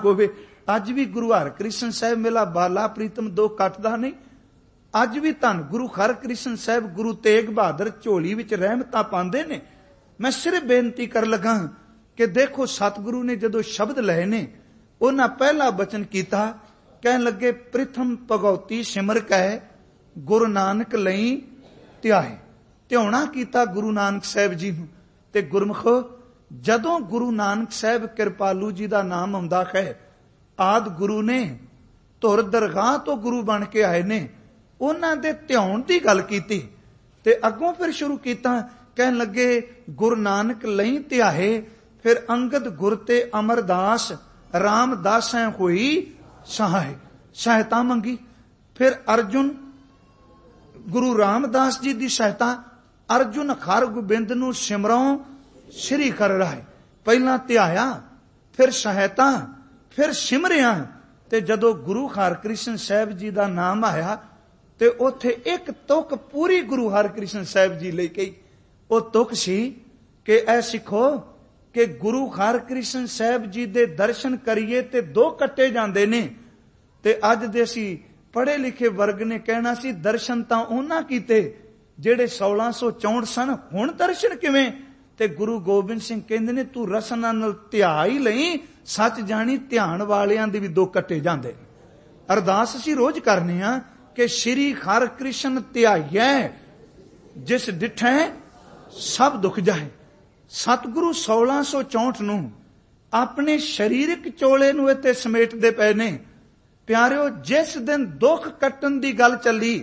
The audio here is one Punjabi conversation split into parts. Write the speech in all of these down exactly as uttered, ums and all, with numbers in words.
ਹੋਵੇ। ਅੱਜ ਵੀ ਗੁਰੂ ਹਰਕ੍ਰਿਸ਼ਨ ਸਾਹਿਬ ਮੇਲਾ ਬਾਲਾ ਪ੍ਰੀਤਮ ਦੋ ਕੱਟਦਾ ਨਹੀਂ। ਅੱਜ ਵੀ ਧੰਨ ਗੁਰੂ ਹਰਕ੍ਰਿਸ਼ਨ ਸਾਹਿਬ ਗੁਰੂ ਤੇਗ ਬਹਾਦਰ ਝੋਲੀ ਵਿੱਚ ਰਹਿਮਤਾਂ ਪਾਉਂਦੇ ਨੇ। ਮੈਂ ਸਿਰਫ ਬੇਨਤੀ ਕਰ ਲਗਾ ਕਿ ਦੇਖੋ ਸਤਿਗੁਰੂ ਨੇ ਜਦੋਂ ਸ਼ਬਦ ਲਏ ਨੇ, ਉਹਨਾਂ ਪਹਿਲਾ ਬਚਨ ਕੀਤਾ, ਕਹਿਣ ਲੱਗੇ ਪ੍ਰਿਥਮ ਭਗਉਤੀ ਸਿਮਰ ਕੈ ਗੁਰੂ ਨਾਨਕ ਲਈ ਧਿਆਏ। ਧਿਆਉਣਾ ਕੀਤਾ ਗੁਰੂ ਨਾਨਕ ਸਾਹਿਬ ਜੀ ਨੂੰ। ਤੇ ਗੁਰਮੁਖੋ, ਜਦੋਂ ਗੁਰੂ ਨਾਨਕ ਸਾਹਿਬ ਕਿਰਪਾਲੂ ਜੀ ਦਾ ਨਾਮ ਆਉਂਦਾ ਹੈ, ਆਦ ਗੁਰੂ ਨੇ ਧੁਰ ਦਰਗਾਹ ਤੋਂ ਗੁਰੂ ਬਣ ਕੇ ਆਏ ਨੇ, ਉਹਨਾਂ ਦੇ ਧਿਆਉਣ ਦੀ ਗੱਲ ਕੀਤੀ। ਤੇ ਅੱਗੋਂ ਫਿਰ ਸ਼ੁਰੂ ਕੀਤਾ, ਕਹਿਣ ਲੱਗੇ ਗੁਰੂ ਨਾਨਕ ਲਈ ਧਿਆਏ। ਫਿਰ ਅੰਗਦ ਗੁਰ ਤੇ ਅਮਰਦਾਸ ਰਾਮਦਾਸੈਂ ਹੋਈ ਸਹਾਇ, ਸਹਾਇਤਾ ਮੰਗੀ। ਫਿਰ ਅਰਜੁਨ ਗੁਰੂ ਰਾਮਦਾਸ ਜੀ ਦੀ ਸਹਾਇਤਾ। ਅਰਜੁਨ ਹਰ ਗੋਬਿੰਦ ਨੂੰ ਸਿਮਰੋਂ ਸ੍ਰੀ ਕਰ ਰਾਏ। ਪਹਿਲਾਂ ਧਿਆਇਆ, ਫਿਰ ਸਹਾਇਤਾ, ਫਿਰ ਸਿਮਰਿਆ। ਤੇ ਜਦੋਂ ਗੁਰੂ ਹਰਕ੍ਰਿਸ਼ਨ ਸਾਹਿਬ ਜੀ ਦਾ ਨਾਮ ਆਇਆ ਤੇ ਉੱਥੇ ਇੱਕ ਤੁਕ ਪੂਰੀ ਗੁਰੂ ਹਰਕ੍ਰਿਸ਼ਨ ਸਾਹਿਬ ਜੀ ਲਈ ਕਹੀ। ਉਹ ਤੁਕ ਸੀ ਕਿ ਐ ਸਿੱਖੋ ਕਿ ਗੁਰੂ ਹਰਕ੍ਰਿਸ਼ਨ ਸਾਹਿਬ ਜੀ ਦੇ ਦਰਸ਼ਨ ਕਰੀਏ ਤੇ ਦੋ ਕੱਟੇ ਜਾਂਦੇ ਨੇ। ਤੇ ਅੱਜ ਦੇ ਅਸੀਂ ਪੜ੍ਹੇ ਲਿਖੇ ਵਰਗ ਨੇ ਕਹਿਣਾ ਸੀ ਦਰਸ਼ਨ ਤਾਂ ਉਹਨਾਂ ਕੀਤੇ ਜਿਹੜੇ ਸੋਲਾਂ ਸੌ ਚੌਂਹਠ ਸਨ, ਹੁਣ ਦਰਸ਼ਨ ਕਿਵੇਂ? ਤੇ ਗੁਰੂ ਗੋਬਿੰਦ ਸਿੰਘ ਕਹਿੰਦੇ ਨੇ ਤੂੰ ਰਸਨਾ ਨਾਲ ਧਿਆ ਹੀ ਲਈ, ਸੱਚ ਜਾਣੀ ਧਿਆਨ ਵਾਲਿਆਂ ਦੇ ਵੀ ਦੋ ਕੱਟੇ ਜਾਂਦੇ। ਅਰਦਾਸ ਅਸੀਂ ਰੋਜ਼ ਕਰਨੇ ਆ ਕਿ ਸ਼੍ਰੀ ਹਰਿਕ੍ਰਿਸ਼ਨ ਧਿਆਈਐ ਜਿਸ ਡਿਠੈ ਸਭ ਦੁੱਖ ਜਾਏ। ਸਤਿਗੁਰੂ ਸੋਲਾਂ ਸੌ ਚੌਂਹਠ ਨੂੰ ਆਪਣੇ ਸਰੀਰਕ ਚੋਲੇ ਨੂੰ ਇੱਥੇ ਸਮੇਟਦੇ ਪਏ ਨੇ। ਪਿਆਰਿਓ, ਜਿਸ ਦਿਨ ਦੁੱਖ ਕੱਟਣ ਦੀ ਗੱਲ ਚੱਲੀ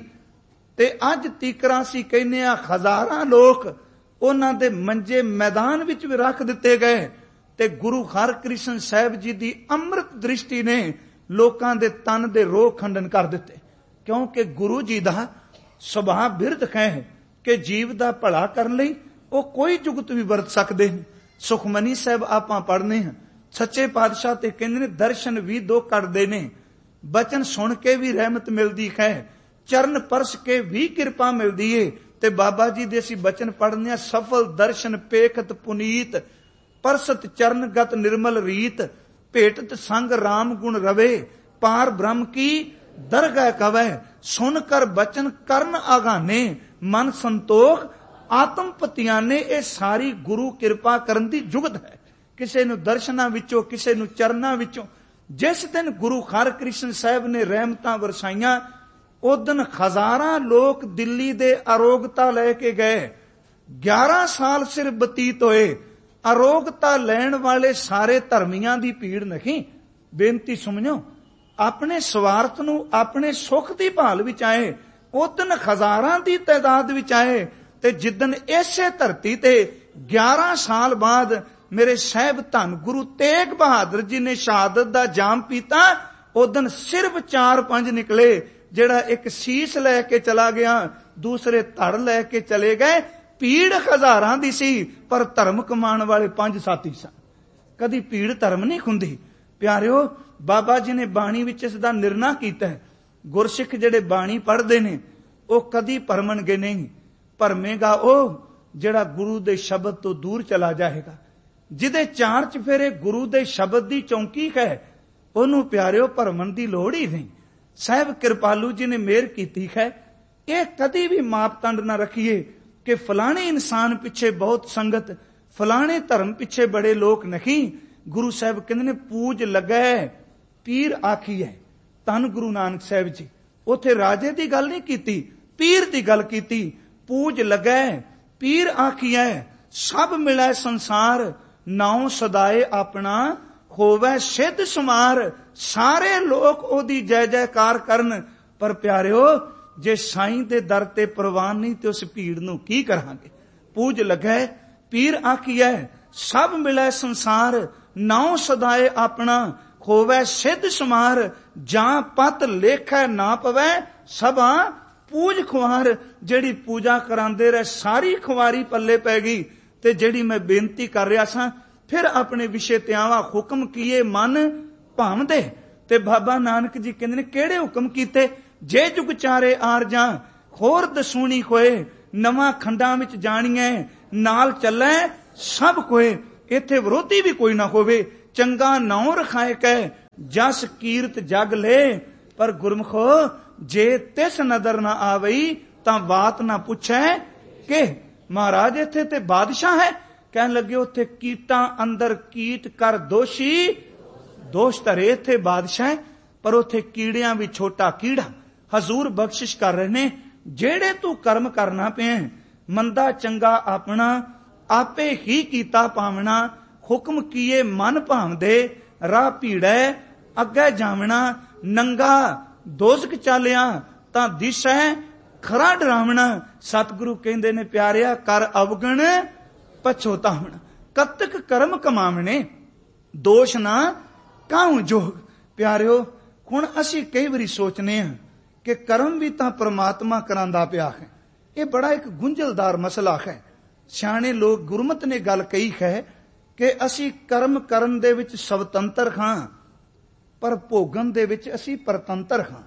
ਤੇ ਅੱਜ ਤੀਕਰਾਂ ਸੀ ਕਹਿੰਦੇ ਆ ਹਜ਼ਾਰਾਂ ਲੋਕ ਉਹਨਾਂ ਦੇ ਮੰਜੇ ਮੈਦਾਨ ਵਿੱਚ ਵੀ ਰੱਖ ਦਿੱਤੇ ਗਏ। ਤੇ ਗੁਰੂ ਹਰਕ੍ਰਿਸ਼ਨ ਸਾਹਿਬ ਜੀ ਦੀ ਅੰਮ੍ਰਿਤ ਦ੍ਰਿਸ਼ਟੀ ਨੇ ਲੋਕਾਂ ਦੇ ਤਨ ਦੇ ਰੋਗ ਖੰਡਨ ਕਰ ਦਿੱਤੇ। ਕਿਉਂਕਿ ਗੁਰੂ ਜੀ ਦਾ ਸੁਭਾਅ ਬਿਰਧ ਹੈ ਕਿ ਜੀਵ ਦਾ ਭਲਾ ਕਰਨ ਲਈ ਉਹ ਕੋਈ ਜੁਗਤ ਵੀ ਵਰਤ ਸਕਦੇ ਨੇ। ਸੁਖਮਨੀ ਸਾਹਿਬ ਆਪਾਂ ਪੜ੍ਹਨੇ ਹਾਂ, ਸੱਚੇ ਪਾਤਸ਼ਾਹ ਤੇ ਕਹਿੰਦੇ ਨੇ ਦਰਸ਼ਨ ਵੀ ਦੋ ਕੱਢਦੇ ਨੇ, ਬਚਨ ਸੁਣ ਕੇ ਵੀ ਰਹਿਮਤ ਮਿਲਦੀ ਹੈ, ਚਰਨ ਪਰਸ ਕੇ ਵੀ ਕਿਰਪਾ ਮਿਲਦੀ ਏ। ਤੇ ਬਾਬਾ ਜੀ ਦੇ ਅਸੀਂ ਬਚਨ ਪੜ੍ਹਨੇ ਆ, ਸਫਲ ਦਰਸ਼ਨ ਪੇਖਤ ਪੁਨੀਤ, ਪਰਸਤ ਚਰਨਗਤ ਨਿਰਮਲ ਰੀਤ, ਭੇਟਤ ਸੰਗ ਰਾਮ ਗੁਣ ਰਵੇ, ਪਾਰ ਬ੍ਰਹਮ ਕੀ ਦਰਗਹਿ ਕਵੈ, ਸੁਣ ਕਰ ਬਚਨ ਕਰਨ ਆਗਾਨੇ, ਮਨ ਸੰਤੋਖ ਆਤਮ ਪਤਿਆਨੇ। ਇਹ ਸਾਰੀ ਗੁਰੂ ਕਿਰਪਾ ਕਰਨ ਦੀ ਜੁਗਤ ਹੈ। ਕਿਸੇ ਨੂੰ ਦਰਸ਼ਨਾਂ ਵਿੱਚੋਂ, ਕਿਸੇ ਨੂੰ ਚਰਨਾਂ ਵਿੱਚੋਂ। ਜਿਸ ਦਿਨ ਗੁਰੂ ਹਰਕ੍ਰਿਸ਼ਨ ਸਾਹਿਬ ਨੇ ਰਹਿਮਤਾਂ ਵਰਸਾਈਆਂ, ਉਸ ਦਿਨ ਹਜ਼ਾਰਾਂ ਲੋਕ ਦਿੱਲੀ ਦੇ ਅਰੋਗਤਾ ਲੈ ਕੇ ਗਏ। ਗਿਆਰਾਂ ਸਾਲ ਸਿਰ ਬਤੀਤ ਹੋਏ। ਅਰੋਗਤਾ ਲੈਣ ਵਾਲੇ ਸਾਰੇ ਧਰਮੀਆਂ ਦੀ ਭੀੜ ਨਹੀਂ। ਬੇਨਤੀ ਸੁਣਿਓ, ਆਪਣੇ ਸਵਾਰਥ ਨੂੰ, ਆਪਣੇ ਸੁੱਖ ਦੀ ਭਾਲ ਵਿੱਚ ਆਏ। ਉਸ ਦਿਨ ਹਜ਼ਾਰਾਂ ਦੀ ਤਾਦਾਦ ਵਿੱਚ ਆਏ। ਤੇ ਜਿੱਦਨ ਇਸੇ ਧਰਤੀ ਤੇ ਗਿਆਰਾਂ ਸਾਲ ਬਾਅਦ ਮੇਰੇ ਸਾਹਿਬ ਧੰਨ ਗੁਰੂ ਤੇਗ ਬਹਾਦਰ ਜੀ ਨੇ ਸ਼ਹਾਦਤ ਦਾ ਜਾਮ ਪੀਤਾ, ਉਸ ਦਿਨ ਸਿਰਫ ਚਾਰ ਪੰਜ ਨਿਕਲੇ। ਜਿਹੜਾ ਇੱਕ ਸੀਸ ਲੈ ਕੇ ਚਲਾ ਗਿਆ, ਦੂਸਰੇ ਧੜ ਲੈ ਕੇ ਚਲੇ ਗਏ। ਭੀੜ ਹਜ਼ਾਰਾਂ ਦੀ ਸੀ, ਪਰ ਧਰਮ ਕਮਾਉਣ ਵਾਲੇ ਪੰਜ ਸਾਥੀ ਸਨ। ਕਦੀ ਭੀੜ ਧਰਮ ਨਹੀਂ ਹੁੰਦੀ। ਪਿਆਰਿਓ, ਬਾਬਾ ਜੀ ਨੇ ਬਾਣੀ ਵਿੱਚ ਇਸ ਦਾ ਨਿਰਣਾ ਕੀਤਾ। ਗੁਰਸਿੱਖ ਜਿਹੜੇ ਬਾਣੀ ਪੜ੍ਹਦੇ ਨੇ ਉਹ ਕਦੀ ਭਰਮਣਗੇ ਨਹੀਂ। ਭਰਮੇਗਾ ਉਹ ਜਿਹੜਾ ਗੁਰੂ ਦੇ ਸ਼ਬਦ ਤੋਂ ਦੂਰ ਚਲਾ ਜਾਏਗਾ। ਜਿਹਦੇ ਚਾਰ ਚਫੇਰੇ ਗੁਰੂ ਦੇ ਸ਼ਬਦ ਦੀ ਚੌਂਕੀ ਹੈ, ਉਹਨੂੰ ਪਿਆਰਿਓ ਭਰਮਣ ਦੀ ਲੋੜ ਹੀ ਨਹੀਂ। ਸਾਹਿਬ ਕਿਰਪਾਲੂ ਜੀ ਨੇ ਮਿਹਰ ਕੀਤੀ ਹੈ। ਇਹ ਕਦੀ ਵੀ ਮਾਪਦੰਡ ਨਾ ਰੱਖੀਏ ਕਿ ਫਲਾਣੇ ਇਨਸਾਨ ਪਿੱਛੇ ਬਹੁਤ ਸੰਗਤ, ਫਲਾਣੇ ਧਰਮ ਪਿੱਛੇ ਬੜੇ ਲੋਕ ਨਹੀਂ। ਗੁਰੂ ਸਾਹਿਬ ਕਹਿੰਦੇ ਨੇ ਪੂਜ ਲੱਗੈ ਪੀਰ ਆਖੀਐ। ਧੰਨ ਗੁਰੂ ਨਾਨਕ ਸਾਹਿਬ ਜੀ ਉੱਥੇ ਰਾਜੇ ਦੀ ਗੱਲ ਨਹੀਂ ਕੀਤੀ, ਪੀਰ ਦੀ ਗੱਲ ਕੀਤੀ। ਪੂਜ ਲੱਗੈ ਪੀਰ ਆਖੀਐ, ਸਭ ਮਿਲੈ ਸੰਸਾਰ, ਨਾਉ ਸਦਾਏ ਆਪਣਾ ਹੋਵੇ ਸਿੱਧ ਸੁਮਾਰ। ਸਾਰੇ ਲੋਕ ਉਹਦੀ ਜੈ ਜੈਕਾਰ ਕਰਨ। ਪਰ ਪਿਆਰਿਓ, ਜੇ ਸਾਈਂ ਦੇ ਦਰ ਤੇ ਪ੍ਰਵਾਨ ਨਹੀਂ ਤੇ ਉਸ ਭੀੜ ਨੂੰ ਕੀ ਕਰਾਂਗੇ? ਪੂਜ ਲੱਗੈ ਪੀਰ ਆਖੀਐ, ਸਭ ਮਿਲੈ ਸੰਸਾਰ, ਨਾਉ ਸਦਾਏ ਆਪਣਾ ਹੋਵੇ ਸਿੱਧ ਸੁਮਾਰ। ਜਾਂ ਪਤ ਲੇਖੈ ਨਾ ਪਵੈ, ਸਭਾ ਪੂਜ ਖੁਆਰ। ਜਿਹੜੀ ਪੂਜਾ ਕਰਾਂਦੇ ਰਹੇ ਸਾਰੀ ਖੁਆਰੀ ਪੱਲੇ ਪੈ ਗਈ। ਤੇ ਜਿਹੜੀ ਮੈਂ ਬੇਨਤੀ ਕਰ ਰਿਹਾ ਸਾਂ, ਫਿਰ ਆਪਣੇ ਵਿਸ਼ੇ ਤੇ ਆਵਾਂ। ਹੁਕਮ ਕੀਏ ਮਨ ਭਾਵਦੇ। ਤੇ ਬਾਬਾ ਨਾਨਕ ਜੀ ਕਹਿੰਦੇ ਨੇ ਕਿਹੜੇ ਹੁਕਮ ਕੀਤੇ? ਜੇ ਜੁਗ ਚਾਰੇ ਆਰਜਾਂ ਹੋਰ ਦਸੂਣੀ ਕੋਏ, ਨਵਾਂ ਖੰਡਾਂ ਵਿੱਚ ਜਾਣੀਐ ਨਾਲ ਚੱਲੈ ਸਭ ਕੋਏ। ਇੱਥੇ ਵਿਰੋਧੀ ਵੀ ਕੋਈ ਨਾ ਹੋਵੇ। ਚੰਗਾ ਨਾਉ ਰਖਾਏ ਕੈ जस कीरत जग ले। पर गुरमुखो जे तिस नदर ना आवई तां बात ना पुछे के महाराज इत्थे ते बादशाह है। कहन लगे उत्थे कीटां अंदर कीट कर दोषी दोष धरे, इत्थे बादशाह है पर उत्थे कीड़ियां भी छोटा कीड़ा। हजूर बख्शिश कर रहे ने, जेड़े तू कर्म करना पे मंदा चंगा अपना आपे ही कीता पावना। हुक्म किए मन भावदे राह भीड़ै अगे जावना। नंगा दोजक चालिया तां दिशा खरा डरावना। सतगुरु कहंदे ने प्यारिया कर अवगण पछोतावना। कतक कर्म कमावने दोष ना काहू जोग। प्यारियो हुण असीं कई वारी सोचने हां कि कर्म भी तां परमात्मा करांदा पिया है। ये बड़ा एक गुंझलदार मसला है। सियाणे लोग गुरमत ने गल कही है कि असीं कर्म करन दे विच स्वतंत्र हां पर भोगन दे विच असीं परतंत्र हां।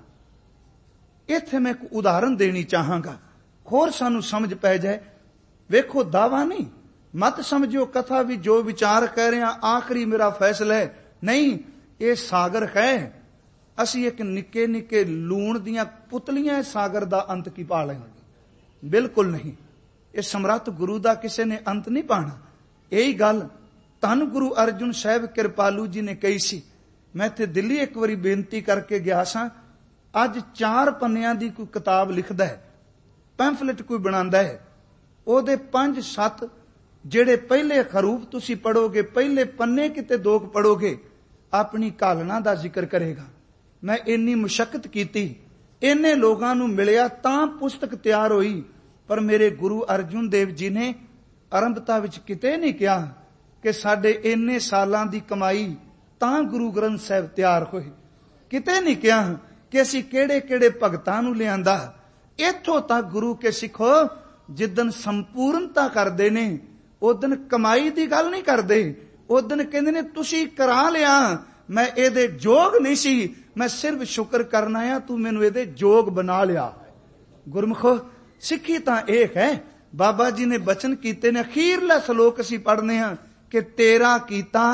इत्थे मैं एक उदाहरण देनी चाहांगा, होर सानू समझ पै जाए। वेखो दावा नहीं, मत समझो कथा भी जो विचार कह रहे हैं आखिरी मेरा फैसला है, नहीं। ये सागर है, असी एक निके निके लूण दियां पुतलियां सागर दा अंत की पा लेंगे? बिल्कुल नहीं। ये समर्थ गुरु दा किसी ने अंत नहीं पाना। यही गल धन गुरु अर्जुन साहब कृपालू जी ने कही सी। मैं इत्थे दिल्ली एक बारी बेनती करके गया सां। अज चार पन्नियां दी कोई किताब लिखदा है, पैंफलेट कोई बनांदा है, ओदे पंज सत्त जेड़े पहले हरूफ तुसी पढ़ोगे, पहले पन्ने किते दो पढ़ोगे, अपनी कालना दा जिक्र करेगा। मैं इन्नी मुशक्कत कीती, इन्ने लोगां नूं मिलिया तां पुस्तक तैयार होई। पर मेरे गुरु अर्जुन देव जी ने आरंभता विच किते नहीं कहा कि साडे इन्ने सालां दी कमाई तां गुरु ग्रंथ साहिब तैयार होए। किते नहीं कहा कि असीं किहड़े किहड़े भगतां नूं लिआंदा। इत्थों तक गुरु के सिखो जिदन संपूर्णता करदे ने उदन कमाई दी गल नहीं करदे। उदन कहंदे ने तुसीं करा लिया, मैं इहदे जोग नहीं सी, मैं सिर्फ शुक्र करना आ तू मैनूं इहदे जोग बना लिया। गुरमुखो सिੱਖੀ ਤਾਂ ਇਹ ਹੈ, बाबा जी ने बचन कीते ने। अखीरला सलोक असीं पढ़ने हां कि तेरा कीता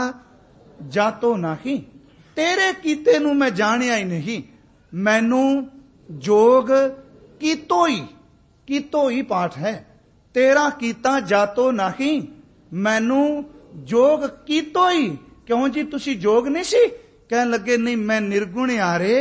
जातो नाही, तेरे कीते नूं मैं जाणिया ही नहीं, मैनू जोग कीतो ही कीतो ही पाठ है। तेरा कीता जातो नाही, मैनू जोग कीतो ही। क्यों जी तुसी जोग नहीं सी? कहन लगे नहीं, मैं निर्गुण आरे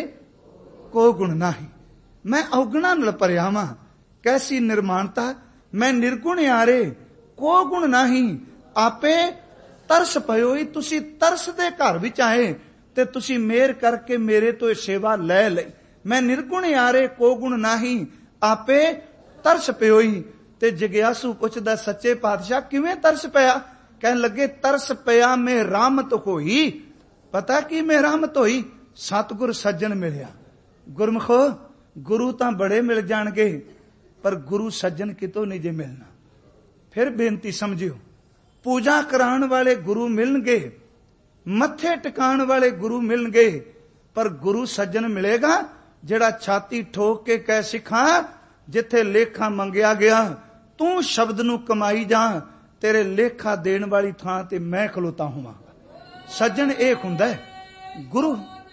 को गुण नाही, मैं अवगुणा नाल भरिया वां। कैसी निर्माणता, मैं निर्गुण आरे को गुण नाही, आपे तरस पयो ही। तुसी तरस दे घर विच आए ते तुसी मेहर करके मेरे तो सेवा लै लई। मैं निर्गुण आरे को गुण नाही, आपे तरस पयो ही। ते जग्यासू पुछदा सच्चे पातशाह किवें तरस पया? कहन लगे तरस पया में रहमत होई। पता की में रहमत होई? सतगुर सज्जन मिलिया। गुरमुखो गुरु तां बड़े मिल जाणगे पर गुरु सज्जन कितों नहीं जे मिलना। फिर बेनती समझियो, पूजा कराने वाले गुरु मिलणगे, मत्थे टिकाण वाले गुरु मिलणगे, पर गुरु सज्जन मिलेगा जेड़ा छाती ठोक के कह सिखा जिथे लेखा मंगिया गया तू शब्द नू कमाई जा, तेरे लेखा देण वाली थां ते मैं खलोता होवांगा। सज्जन ये हुंदा है। गुरु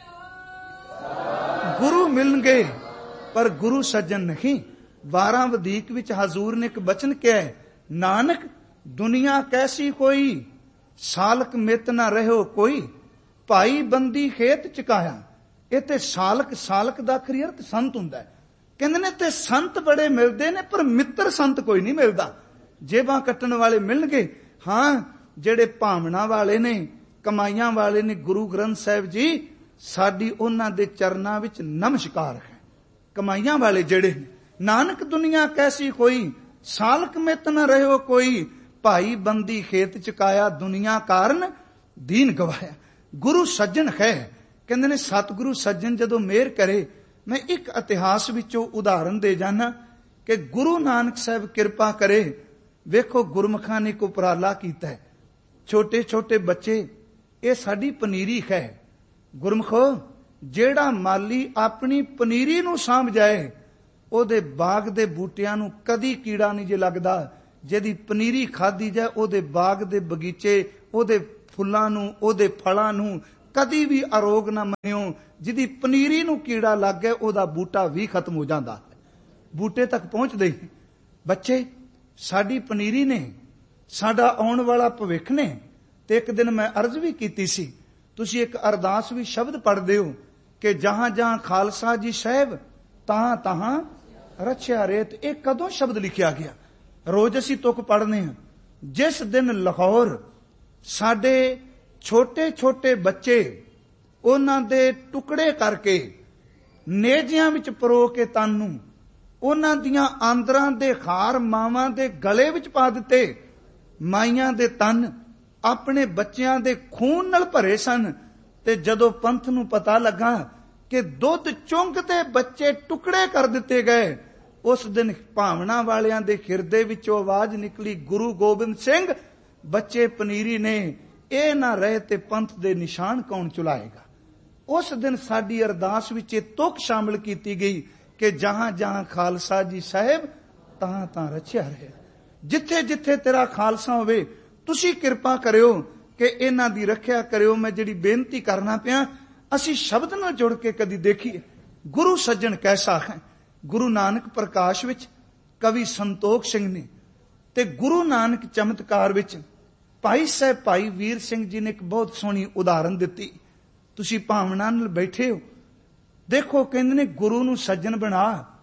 गुरु मिलणगे पर गुरु सज्जन नहीं। बारह वधीक विच हजूर ने एक बचन किया है, नानक दुनिया कैसी कोई, सालक मित ना रहो कोई, भाई बंदी खेत चुकाया। इत्थे सालक सालक दा खरी अर्थ संत हुंदा है। कहंदे ने ते संत बड़े मिलदे ने पर मित्र संत कोई नहीं मिलदा। जेबां कट्टण वाले मिलणगे, हां जेड़े भावना वाले ने, कमाईयां वाले ने, गुरु ग्रंथ साहिब जी साडी उन्हां दे चरनां विच नमस्कार है। कमाईयां वाले जेड़े ने, नानक दुनिया कैसी कोई, सालक मित न रहो कोई, भाई बंदी खेत चुकाया, दुनिया कारण दीन गवाया। गुरु सज्जन है। कहंदे ने सतगुरु सज्जन जदों मेहर करे। मैं एक इतिहास विचों उदाहरण दे जाना कि गुरु नानक साहब किरपा करे। वेखो गुरमुखां ने को उपराला कीता है। छोटे छोटे बच्चे, ये साडी पनीरी है। गुरमुखो जेड़ा माली अपनी पनीरी नूं साਂਭ जाए ਉਹਦੇ ਬਾਗ ਦੇ ਬੂਟਿਆਂ ਨੂੰ ਕਦੀ ਕੀੜਾ ਨਹੀਂ ਜੇ ਲੱਗਦਾ। ਜਿਹਦੀ ਪਨੀਰੀ ਖਾਧੀ ਜਾਏ ਉਹਦੇ ਬਾਗ ਦੇ ਬਗੀਚੇ, ਉਹਦੇ ਫੁੱਲਾਂ ਨੂੰ, ਉਹਦੇ ਫਲਾਂ ਨੂੰ कदी भी आरोग ना मनियो। जिदी पनीरी नूं कीड़ा लग गया ओदा बूटा भी खत्म हो जाता है, बूटे तक पहुंचते ही। बच्चे साडी पनीरी ने, साडा आउण वाला भविख ने। ते एक दिन मैं अर्ज भी कीती सी, तुसीं एक अरदास भी शब्द पढ़दे हो कि जहां जहां खालसा जी साहब तहां तहां रचिया रेत। एक कदों शब्द लिखिया गया? रोज असीं तुक पढ़ने हैं। जिस दिन लाहौर साडे छोटे छोटे बच्चे उन्हां दे टुकड़े करके नेजियां विच परो के तन नूं उन्हां दियां आंदरां दे खार मावां दे गले विच पा दिते, माइयां दे तन अपने बच्चियां दे खून नाल भरे सन। ते जदों पंथ नूं पता लगा कि दुध चुंगते बच्चे टुकड़े कर दिते गए, उस दिन भावना वालियां दे हिरदे विचों आवाज निकली, गुरु गोबिंद सिंह बच्चे पनीरी ने, ए ना रहे ते पंथ दे निशान कौन चुलाएगा। उस दिन साडी अरदास विच तुक शामिल कीती गई कि जहां जहां खालसा जी साहब तहां तहां रचिया रहे। जिथे जिथे तेरा खालसा होवे तुसी किरपा करियो कि इन्हां दी रखिया करियो। मैं जिहड़ी बेनती करना पिया, असी शब्द नाल जुड़ के कदी देखिए गुरु सज्जन कैसा है। गुरु नानक प्रकाश विच कवि संतोख सिंह ने ते गुरु नानक चमत्कार विच भाई साहब भाई वीर सिंह जी ने एक बहुत सोहनी उदाहरण दिती। तुसी भावना नाल बैठे हो, देखो कहंदे ने गुरु नूं सज्जन बना,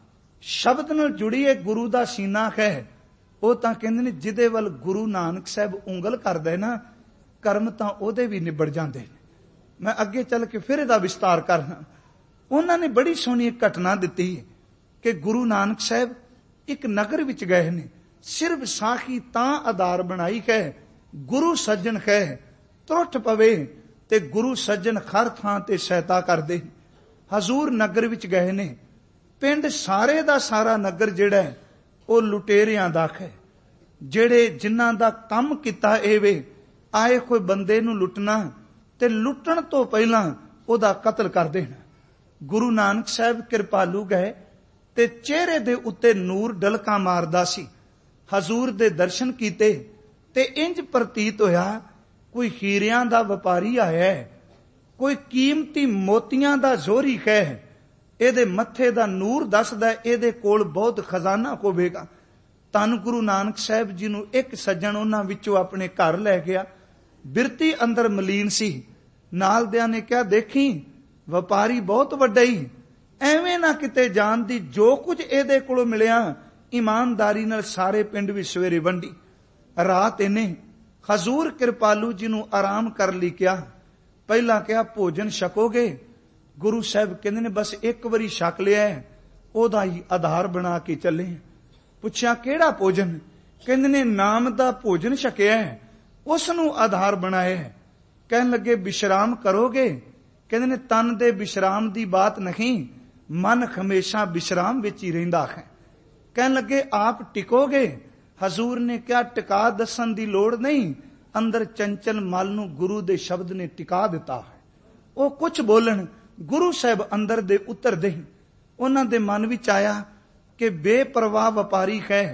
शब्द नाल जुड़ीए गुरु दा सीना है। ਉਹ ਤਾਂ ਕਹਿੰਦੇ ਨੇ ਜਿਹਦੇ ਵੱਲ ਗੁਰੂ ਨਾਨਕ ਸਾਹਿਬ ਉਂਗਲ ਕਰਦਾ ਨਾ, ਕਰਮ ਤਾਂ ਉਹਦੇ ਵੀ ਨਿਬੜ ਜਾਂਦੇ ਨੇ। ਮੈਂ ਅੱਗੇ ਚੱਲ ਕੇ ਫਿਰ ਇਹਦਾ ਵਿਸਤਾਰ ਕਰਨਾ। ਉਹਨਾਂ ਨੇ ਬੜੀ ਸੋਹਣੀ ਇੱਕ ਘਟਨਾ ਦਿੱਤੀ ਕਿ ਗੁਰੂ ਨਾਨਕ ਸਾਹਿਬ ਇੱਕ ਨਗਰ ਵਿੱਚ ਗਏ ਨੇ। ਸਿਰ ਵਿਸਾਖੀ ਤਾਂ ਆਧਾਰ ਬਣਾਈ ਹੈ, ਗੁਰੂ ਸੱਜਣ ਹੈ ਤਰੁੱਠ ਪਵੇ ਤੇ ਗੁਰੂ ਸੱਜਣ ਹਰ ਥਾਂ ਤੇ ਸਹਾਇਤਾ ਕਰਦੇ। ਹਜ਼ੂਰ ਨਗਰ ਵਿੱਚ ਗਏ ਨੇ। ਪਿੰਡ ਸਾਰੇ ਦਾ ਸਾਰਾ ਨਗਰ ਜਿਹੜਾ ਉਹ ਲੁਟੇਰਿਆਂ ਦਾ ਹੈ, ਜਿਹੜੇ ਜਿਨ੍ਹਾਂ ਦਾ ਕੰਮ ਕੀਤਾ ਇਹ ਵੇ ਆਏ ਕੋਈ ਬੰਦੇ ਨੂੰ ਲੁੱਟਣਾ ਤੇ ਲੁੱਟਣ ਤੋਂ ਪਹਿਲਾਂ ਉਹਦਾ ਕਤਲ ਕਰ ਦੇਣਾ। ਗੁਰੂ ਨਾਨਕ ਸਾਹਿਬ ਕਿਰਪਾਲੂ ਗਏ ਤੇ ਚਿਹਰੇ ਦੇ ਉੱਤੇ ਨੂਰ ਡਲਕਾ ਮਾਰਦਾ ਸੀ। ਹਜ਼ੂਰ ਦੇ ਦਰਸ਼ਨ ਕੀਤੇ ਤੇ ਇੰਜ ਪ੍ਰਤੀਤ ਹੋਇਆ ਕੋਈ ਹੀਰਿਆਂ ਦਾ ਵਪਾਰੀ ਆਇਆ ਹੈ, ਕੋਈ ਕੀਮਤੀ ਮੋਤੀਆਂ ਦਾ ਜ਼ੋਰੀ ਹੈ। ਇਹਦੇ ਮੱਥੇ ਦਾ ਨੂਰ ਦੱਸਦਾ ਇਹਦੇ ਕੋਲ ਬਹੁਤ ਖਜ਼ਾਨਾ ਹੋਵੇਗਾ। ਧੰਨ ਗੁਰੂ ਨਾਨਕ ਸਾਹਿਬ ਜੀ ਨੂੰ ਇੱਕ ਸੱਜਣ ਉਹਨਾਂ ਵਿੱਚੋਂ ਆਪਣੇ ਘਰ ਲੈ ਗਿਆ। ਬਿਰਤੀ ਅੰਦਰ ਮਲੀਨ ਸੀ। ਨਾਲ ਦਿਆਂ ਨੇ ਕਿਹਾ, ਦੇਖੀ ਵਪਾਰੀ ਬਹੁਤ ਵੱਡਾ ਹੀ, ਐਵੇਂ ਨਾ ਕਿਤੇ ਜਾਣ ਦੀ। ਜੋ ਕੁਝ ਇਹਦੇ ਕੋਲੋਂ ਮਿਲਿਆ ਈਮਾਨਦਾਰੀ ਨਾਲ ਸਾਰੇ ਪਿੰਡ ਵਿੱਚ ਸਵੇਰੇ ਵੰਡੀ। ਰਾਤ ਇਹਨੇ ਹਜ਼ੂਰ ਕਿਰਪਾਲੂ ਜੀ ਨੂੰ ਆਰਾਮ ਕਰਨ ਲਈ ਕਿਹਾ। ਪਹਿਲਾਂ ਕਿਹਾ ਭੋਜਨ ਛਕੋਗੇ? ਗੁਰੂ ਸਾਹਿਬ ਕਹਿੰਦੇ ਨੇ ਬਸ ਇੱਕ ਵਾਰੀ ਛਕ ਲਿਆ, ਉਹਦਾ ਹੀ ਆਧਾਰ ਬਣਾ ਕੇ ਚੱਲੇ। ਪੁੱਛਿਆ ਕਿਹੜਾ ਭੋਜਨ? ਕਹਿੰਦੇ ਨੇ ਨਾਮ ਦਾ ਭੋਜਨ ਛਕਿਆ, ਉਸ ਨੂੰ ਆਧਾਰ ਬਣਾਇਆ। ਕਹਿਣ ਲੱਗੇ ਵਿਸ਼ਰਾਮ ਕਰੋਗੇ? ਕਹਿੰਦੇ ਨੇ ਤਨ ਦੇ ਵਿਸ਼ਰਾਮ ਦੀ ਬਾਤ ਨਹੀਂ, ਮਨ ਹਮੇਸ਼ਾ ਵਿਸ਼ਰਾਮ ਵਿੱਚ ਹੀ ਰਹਿੰਦਾ ਹੈ। ਕਹਿਣ ਲੱਗੇ ਆਪ ਟਿਕੋਗੇ? ਹਜ਼ੂਰ ਨੇ ਕਿਹਾ ਟਿਕਾ ਦੱਸਣ ਦੀ ਲੋੜ ਨਹੀਂ, ਅੰਦਰ ਚੰਚਲ ਮਲ ਨੂੰ ਗੁਰੂ ਦੇ ਸ਼ਬਦ ਨੇ ਟਿਕਾ ਦਿੱਤਾ ਹੈ। ਉਹ ਕੁਝ ਬੋਲਣ, ਗੁਰੂ ਸਾਹਿਬ ਅੰਦਰ ਦੇ ਉਤਰਦੇ। ਉਹਨਾਂ ਦੇ ਮਨ ਵਿੱਚ ਆਇਆ ਕਿ ਬੇਪਰਵਾਹ ਵਪਾਰੀ ਹੈ,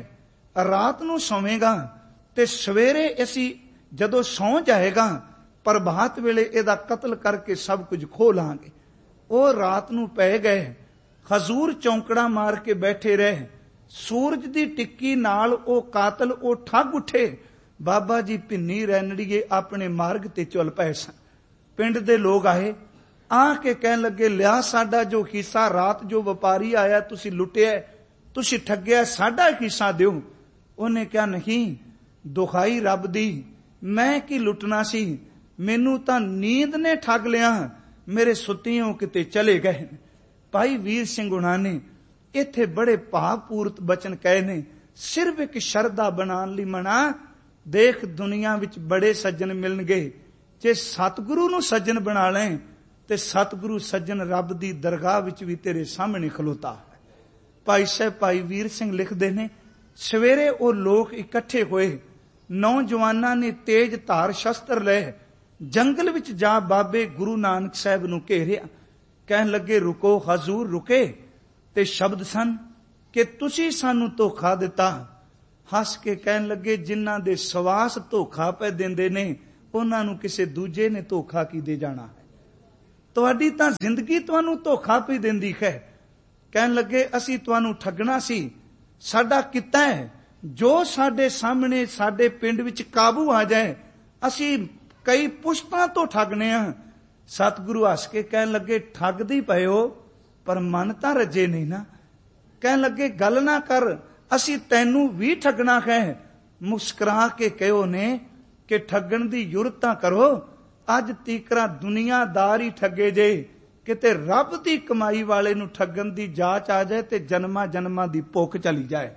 ਰਾਤ ਨੂੰ ਸੌਵੇਗਾ ਤੇ ਸਵੇਰੇ ਅਸੀਂ ਜਦੋਂ ਸੌਂ ਜਾਏਗਾ ਪ੍ਰਭਾਤ ਵੇਲੇ ਇਹਦਾ ਕਤਲ ਕਰਕੇ ਸਭ ਕੁਝ ਖੋਹ ਲਾਂਗੇ। ਉਹ ਰਾਤ ਨੂੰ ਪੈ ਗਏ। ਹਜ਼ੂਰ ਚੌਂਕੜਾ ਮਾਰ ਕੇ ਬੈਠੇ ਰਹੇ। ਸੂਰਜ ਦੀ ਟਿੱਕੀ ਨਾਲ ਉਹ ਕਾਤਲ ਉਹ ਠੱਗ ਉੱਠੇ। ਬਾਬਾ ਜੀ ਭਿੰਨੀ ਰੈਣੜੀਏ ਆਪਣੇ ਮਾਰਗ ਤੇ ਚੱਲ ਪਏ ਸਨ। ਪਿੰਡ ਦੇ ਲੋਕ ਆਏ, ਆ ਕੇ ਕਹਿਣ ਲੱਗੇ ਲਿਆ ਸਾਡਾ ਜੋ ਹਿੱਸਾ, ਰਾਤ ਜੋ ਵਪਾਰੀ ਆਇਆ ਤੁਸੀਂ ਲੁੱਟਿਆ, ਤੁਸੀਂ ਠੱਗਿਆ, ਸਾਡਾ ਹਿੱਸਾ ਦਿਓ। ਉਹਨੇ ਕਿਹਾ ਨਹੀਂ, ਦੁਖਾਈ ਰੱਬ ਦੀ, ਮੈਂ ਕੀ ਲੁੱਟਣਾ ਸੀ, ਮੈਨੂੰ ਤਾਂ ਨੀਂਦ ਨੇ ਠੱਗ ਲਿਆ, ਮੇਰੇ ਸੁੱਤਿਓਂ ਕਿਤੇ ਚਲੇ ਗਏ। ਭਾਈ ਵੀਰ ਸਿੰਘ ਹੁਣਾਂ ਨੇ ਇੱਥੇ ਬੜੇ ਭਾਵਪੂਰਤ ਬਚਨ ਕਹੇ ਨੇ। ਸਿਰਫ ਇੱਕ ਸ਼ਰਧਾ ਬਣਾਉਣ ਲਈ ਮਨਾ, ਦੇਖ ਦੁਨੀਆ ਵਿੱਚ ਬੜੇ ਸੱਜਣ ਮਿਲਣਗੇ, ਜੇ ਸਤਿਗੁਰੂ ਨੂੰ ਸੱਜਣ ਬਣਾ ਲੈ ਤੇ ਸਤਿਗੁਰੂ ਸੱਜਣ ਰੱਬ ਦੀ ਦਰਗਾਹ ਵਿੱਚ ਵੀ ਤੇਰੇ ਸਾਹਮਣੇ ਖਲੋਤਾ ਹੈ। ਭਾਈ ਸਾਹਿਬ ਭਾਈ ਵੀਰ ਸਿੰਘ ਲਿਖਦੇ ਨੇ, ਸਵੇਰੇ ਉਹ ਲੋਕ ਇਕੱਠੇ ਹੋਏ। ਨੌਜਵਾਨਾਂ ਨੇ ਤੇਜ ਧਾਰ ਸ਼ਸਤਰ ਲਏ, ਜੰਗਲ ਵਿੱਚ ਜਾ ਬਾਬੇ ਗੁਰੂ ਨਾਨਕ ਸਾਹਿਬ ਨੂੰ ਘੇਰਿਆ। ਕਹਿਣ ਲੱਗੇ ਰੁਕੋ। ਹਜ਼ੂਰ ਰੁਕੇ ਤੇ ਸ਼ਬਦ ਸਨ ਕਿ ਤੁਸੀਂ ਸਾਨੂੰ ਧੋਖਾ ਦਿੱਤਾ। ਹੱਸ ਕੇ ਕਹਿਣ ਲੱਗੇ ਜਿਨ੍ਹਾਂ ਦੇ ਸਵਾਸ ਧੋਖਾ ਪੈ ਦਿੰਦੇ ਨੇ ਉਹਨਾਂ ਨੂੰ ਕਿਸੇ ਦੂਜੇ ਨੇ ਧੋਖਾ ਕੀ ਦੇ ਜਾਣਾ ਹੈ। तुहाडी तां जिंदगी तुहानूं धोखा पई दिंदी है। कहण लगे असीं तुहानूं ठगना सी, साडा किता है जो साडे सामने साडे पिंड विच काबू आ जाए असीं कई पुश्तां तो ठगने आ। सतगुरु हस के कहण लगे ठगदी पए हो पर मन तां रजे नहीं ना। कहण लगे गल ना कर, असीं तैनूं भी ठगना है। मुस्कुरा के कहो ने कि ठगण दी जुरत तां करो, अज तीकरा दुनियादार ही ठगे जे, किते रब दी कमाई वाले नूं ठगण दी जाच आ जाए ते जन्मा जन्मा दी भुख चली जाए।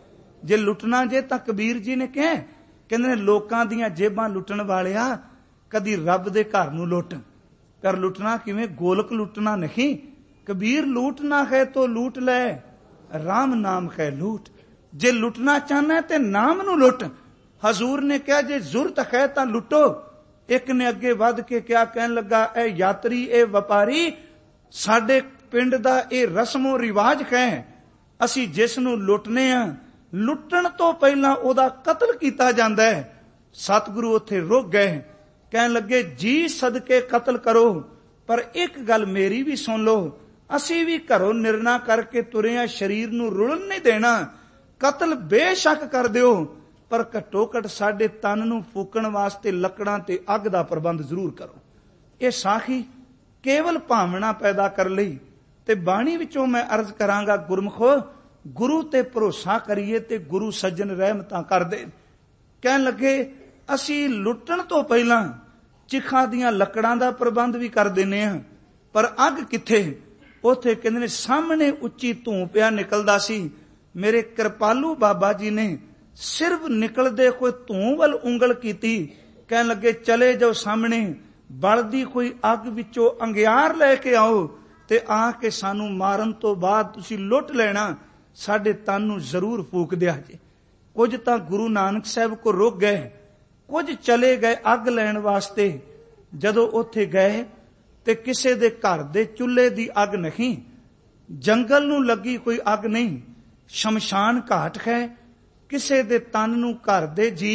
जे लुटना जे तां कबीर जी ने कहा, कहंदे ने लोकां दीयां जेबां लुटण वालिया कदी रब दे घर नूं लुट। पर लुटना किवें? गोलक लुटना नहीं। कबीर लूटना है तो लूट ले, राम नाम है लूट। जे लुटना चाहना ते नाम नूं लुट। हजूर ने कहा जे जुरत है तां लुटो। एक ने अगे वध के क्या कहन लगा, ए यात्री ए व्यापारी, साडे पिंड दा ए रस्मो रिवाज है, असी जिस नूं लुटने आ लुटण तो पहला ओदा कतल कीता जांदा है। सतगुरु उत्थे रुक गए, कहन लगे जी सदके कतल करो, पर एक गल मेरी भी सुन लो, असी भी घरों निर्णय करके तुरे आ, शरीर नूं रुलण नहीं देना। कतल बेशक कर दिओ, पर घट्टो घट साडे तन नूं फूकण वास्ते लकड़ां ते अग दा प्रबंध जरूर करो। ये साखी केवल भावना पैदा कर लई ते बाणी विचों मैं अर्ज करांगा, गुरमुखो गुरु ते भरोसा करिए ते गुरु सज्जन रहमतां कर दे। कहण लगे असी लुटण तो पहला चिखा दियां लकड़ां दा प्रबंध भी कर दिंदे आ, पर अग किथे? उथे कहंदे ने सामने उच्ची धूं पिया निकलदा सी। मेरे कृपालू बाबा जी ने सिर्फ निकलदे कोई धूं वल उंगल कीती, कहण लगे चले जाओ सामने बलदी कोई अग विचों अंगियार लैके आओ ते आके सानू मारन तो बाद तुसी लुट लेना, साडे तन नूं जरूर फूक दिया जे। कुछ तां गुरु नानक साहब को रुक गए, कुछ चले गए अग लैण वास्ते। जदों उत्थे गए ते किसे दे घर दे चुल्हे दी अग नहीं, जंगल नूं लगी कोई अग नहीं, शमशान घाट है। किसे दे तन नूं घर दे जी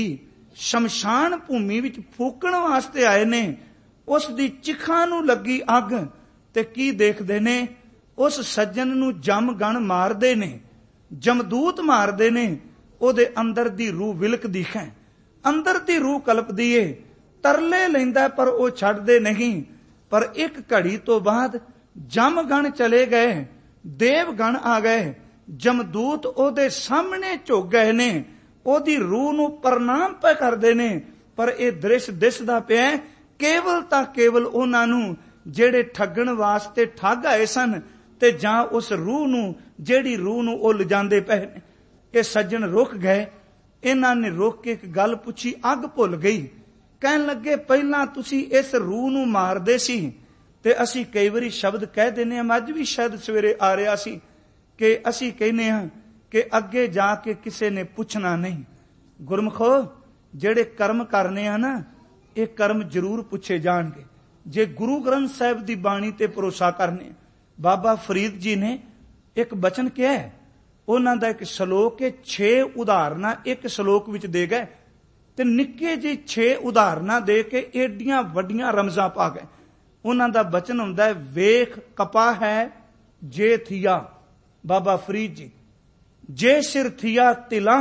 शमशान भूमि विच फूकण वास्ते आए ने, उस दी चिखां नूं लगी अग ते की देखदे ने? उस सज्जन नूं जम गण मारदे ने, जमदूत मारदे ने, ओदे अंदर दी रूह विलकदी है, अंदर दी रूह कलपदी है, तरले लैंदा पर ओ छड्डदे नहीं। पर एक घड़ी तो बाद जम गण चले गए, देव गण आ गए, जमदूत ओदे सामने झुक गए ने, ओदी रूह नूं प्रणाम पे करदे ने। पर ए दृश दिसदा पिया केवल तां केवल उहनां नूं जेड़े ठगण वास्ते ठग आए सन ते जां उस रूह नूं जेड़ी रूह नूं ओ लिजांदे पए ने। ए सज्जन रुक गए, इन्हां ने रुक के एक गल पुछी, अग भुल गई। कहन लगे पहलां तुसी इस रूह नूं मारदे सी ते असी कई वारी शब्द कह दिंदे आ, अज भी शायद सवेरे आ रहा सी कि असी कहने हां कि अगे जाके किसे ने पुछना नहीं। गुरमुखो जेड़े कर्म करने आ ना, ये कर्म जरूर पुछे जाणगे जे गुरु ग्रंथ साहिब दी बाणी ते भरोसा करने। बाबा फरीद जी ने एक बचन किया है, उन्हां दा एक श्लोक है, छे उदाहरणां एक श्लोक विच दे गए ते निक्के जी छे उदाहरणां दे के एडियां वड्डियां रमजां पा गए। उन्हां दा बचन हुंदा है, वेख कपा है जे थिया, बाबा फरीद जी, जे सिर थिया तिला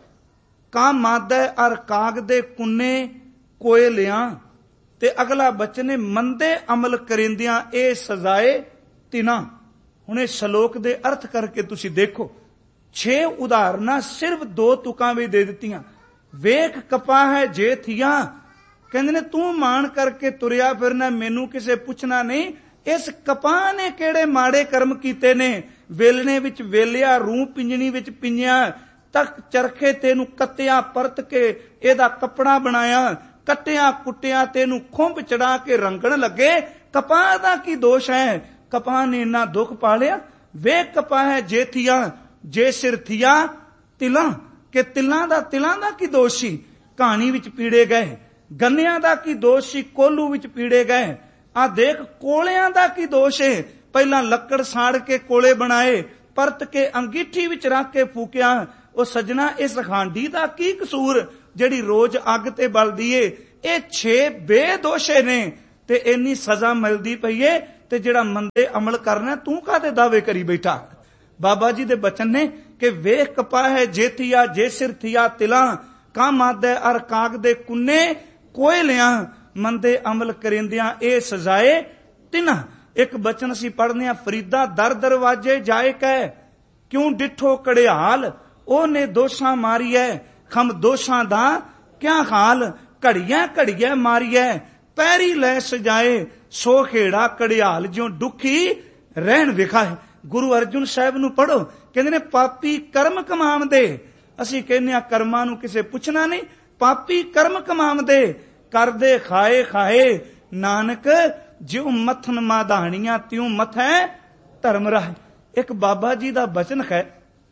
का मादै अर काग दे कुन्ने कोए लिया। ते अगला बचन है, मंदे अमल करिंदियां ए सजाए तिना। हुण इस श्लोक दे अर्थ करके तुसी देखो, छे उदाहरणां सिर्फ दो तुकां भी दे दित्तियां। वेख कपा है जे थिया, कहंदे ने तू मान करके तुरिया फिरना, मैनू किसे पुछना नहीं। इस कपाह ने केड़े माड़े कर्म कीते ने? वेलने विच वेलिया, रूह पिंजणी विच पिंजिया, तक चरखे तेनू कत्तिया, परत के एदा कपड़ा बनाया, कट्टिया कुटिया तेनू खुंब चढ़ा के रंगण लगे। कपाह दा की दोष है? कपाह ने इन्ना दुख पालिया। वेख कपाह है जे थिया, जे सिर थिया तिला, के तिलां दा तिलां दा की दोष सी? कहानी विच पीड़े गए। गन्नियां दा की दोष सी? कोलू विच पीड़े गए। आ देख कोलियां दा की दोष है? पहला लकड़ साड़ के कोले बनाए, परत के अंगीठी विच रख के फूकिया। ओ सजना इस खांडी दा की कसूर जेड़ी रोज अग ते बलदी है? ए छे बेदोषे ने ते इन्नी सजा मिलदी पई है ਤੇ ਜਿਹੜਾ ਮੰਦੇ ਅਮਲ ਕਰਨਾ ਤੂੰ ਕਾਹਦੇ ਦਾਅਵੇ ਕਰੀ ਬੈਠਾ। ਬਾਬਾ ਜੀ ਦੇ ਬਚਨ ਨੇ ਕਿ ਵੇਖ ਕਪਾਹੈ ਜੇਤੀਆ ਜੇ ਸਿਰ ਥੀਆ ਤਿਲਾਂ ਕੰਮ ਆਦੈ ਅਰ ਕਾਗ ਦੇ ਕੁੰਨੇ ਕੋਏ ਲਿਆ ਮੰਦੇ ਅਮਲ ਕਰਿੰਦਿਆਂ ਇਹ ਸਜ਼ਾਏ ਤਿਨਾ। ਇੱਕ ਬਚਨ ਅਸੀਂ ਪੜ੍ਹਨੇ ਆ, ਫਰੀਦਾ ਦਰ ਦਰਵਾਜੇ ਜਾਏ ਕਹਿ ਕਿਉਂ ਡਿਠੋ ਕੜਿਆਲ ਉਹਨੇ ਦੋਸ਼ਾਂ ਮਾਰੀਐ ਖਮ ਦੋਸ਼ਾਂ ਦਾ ਕਿਆ ਹਾਲ ਘੜੀਆਂ ਘੜੀਆਂ ਮਾਰੀਐ ਪੈਰੀ ਲੈ ਸਜਾਏ ਸੋ ਖੇੜਾ ਕੜਿਆਲ ਜਿਉ ਦੁਖੀ ਰਹਿਣ ਵਿਖਾਏ। ਗੁਰੂ ਅਰਜੁਨ ਸਾਹਿਬ ਨੂੰ ਪੜ੍ਹੋ, ਕਹਿੰਦੇ ਨੇ ਪਾਪੀ ਕਰਮ ਕਮਾਉਂਦੇ। ਅਸੀਂ ਕਹਿੰਦੇ ਆ ਕਰਮਾਂ ਨੂੰ ਕਿਸੇ ਪੁੱਛਣਾ ਨਹੀਂ, ਪਾਪੀ ਕਰਮ ਕਮਾਉਂਦੇ ਕਰਦੇ ਖਾਏ ਖਾਏ ਨਾਨਕ ਜਿਉ ਮੱਥਨ ਮਾਧਾਣੀਆਂ ਤਿਉ ਮਥੈ ਧਰਮ ਰਾਹ। ਇੱਕ ਬਾਬਾ ਜੀ ਦਾ ਬਚਨ ਹੈ,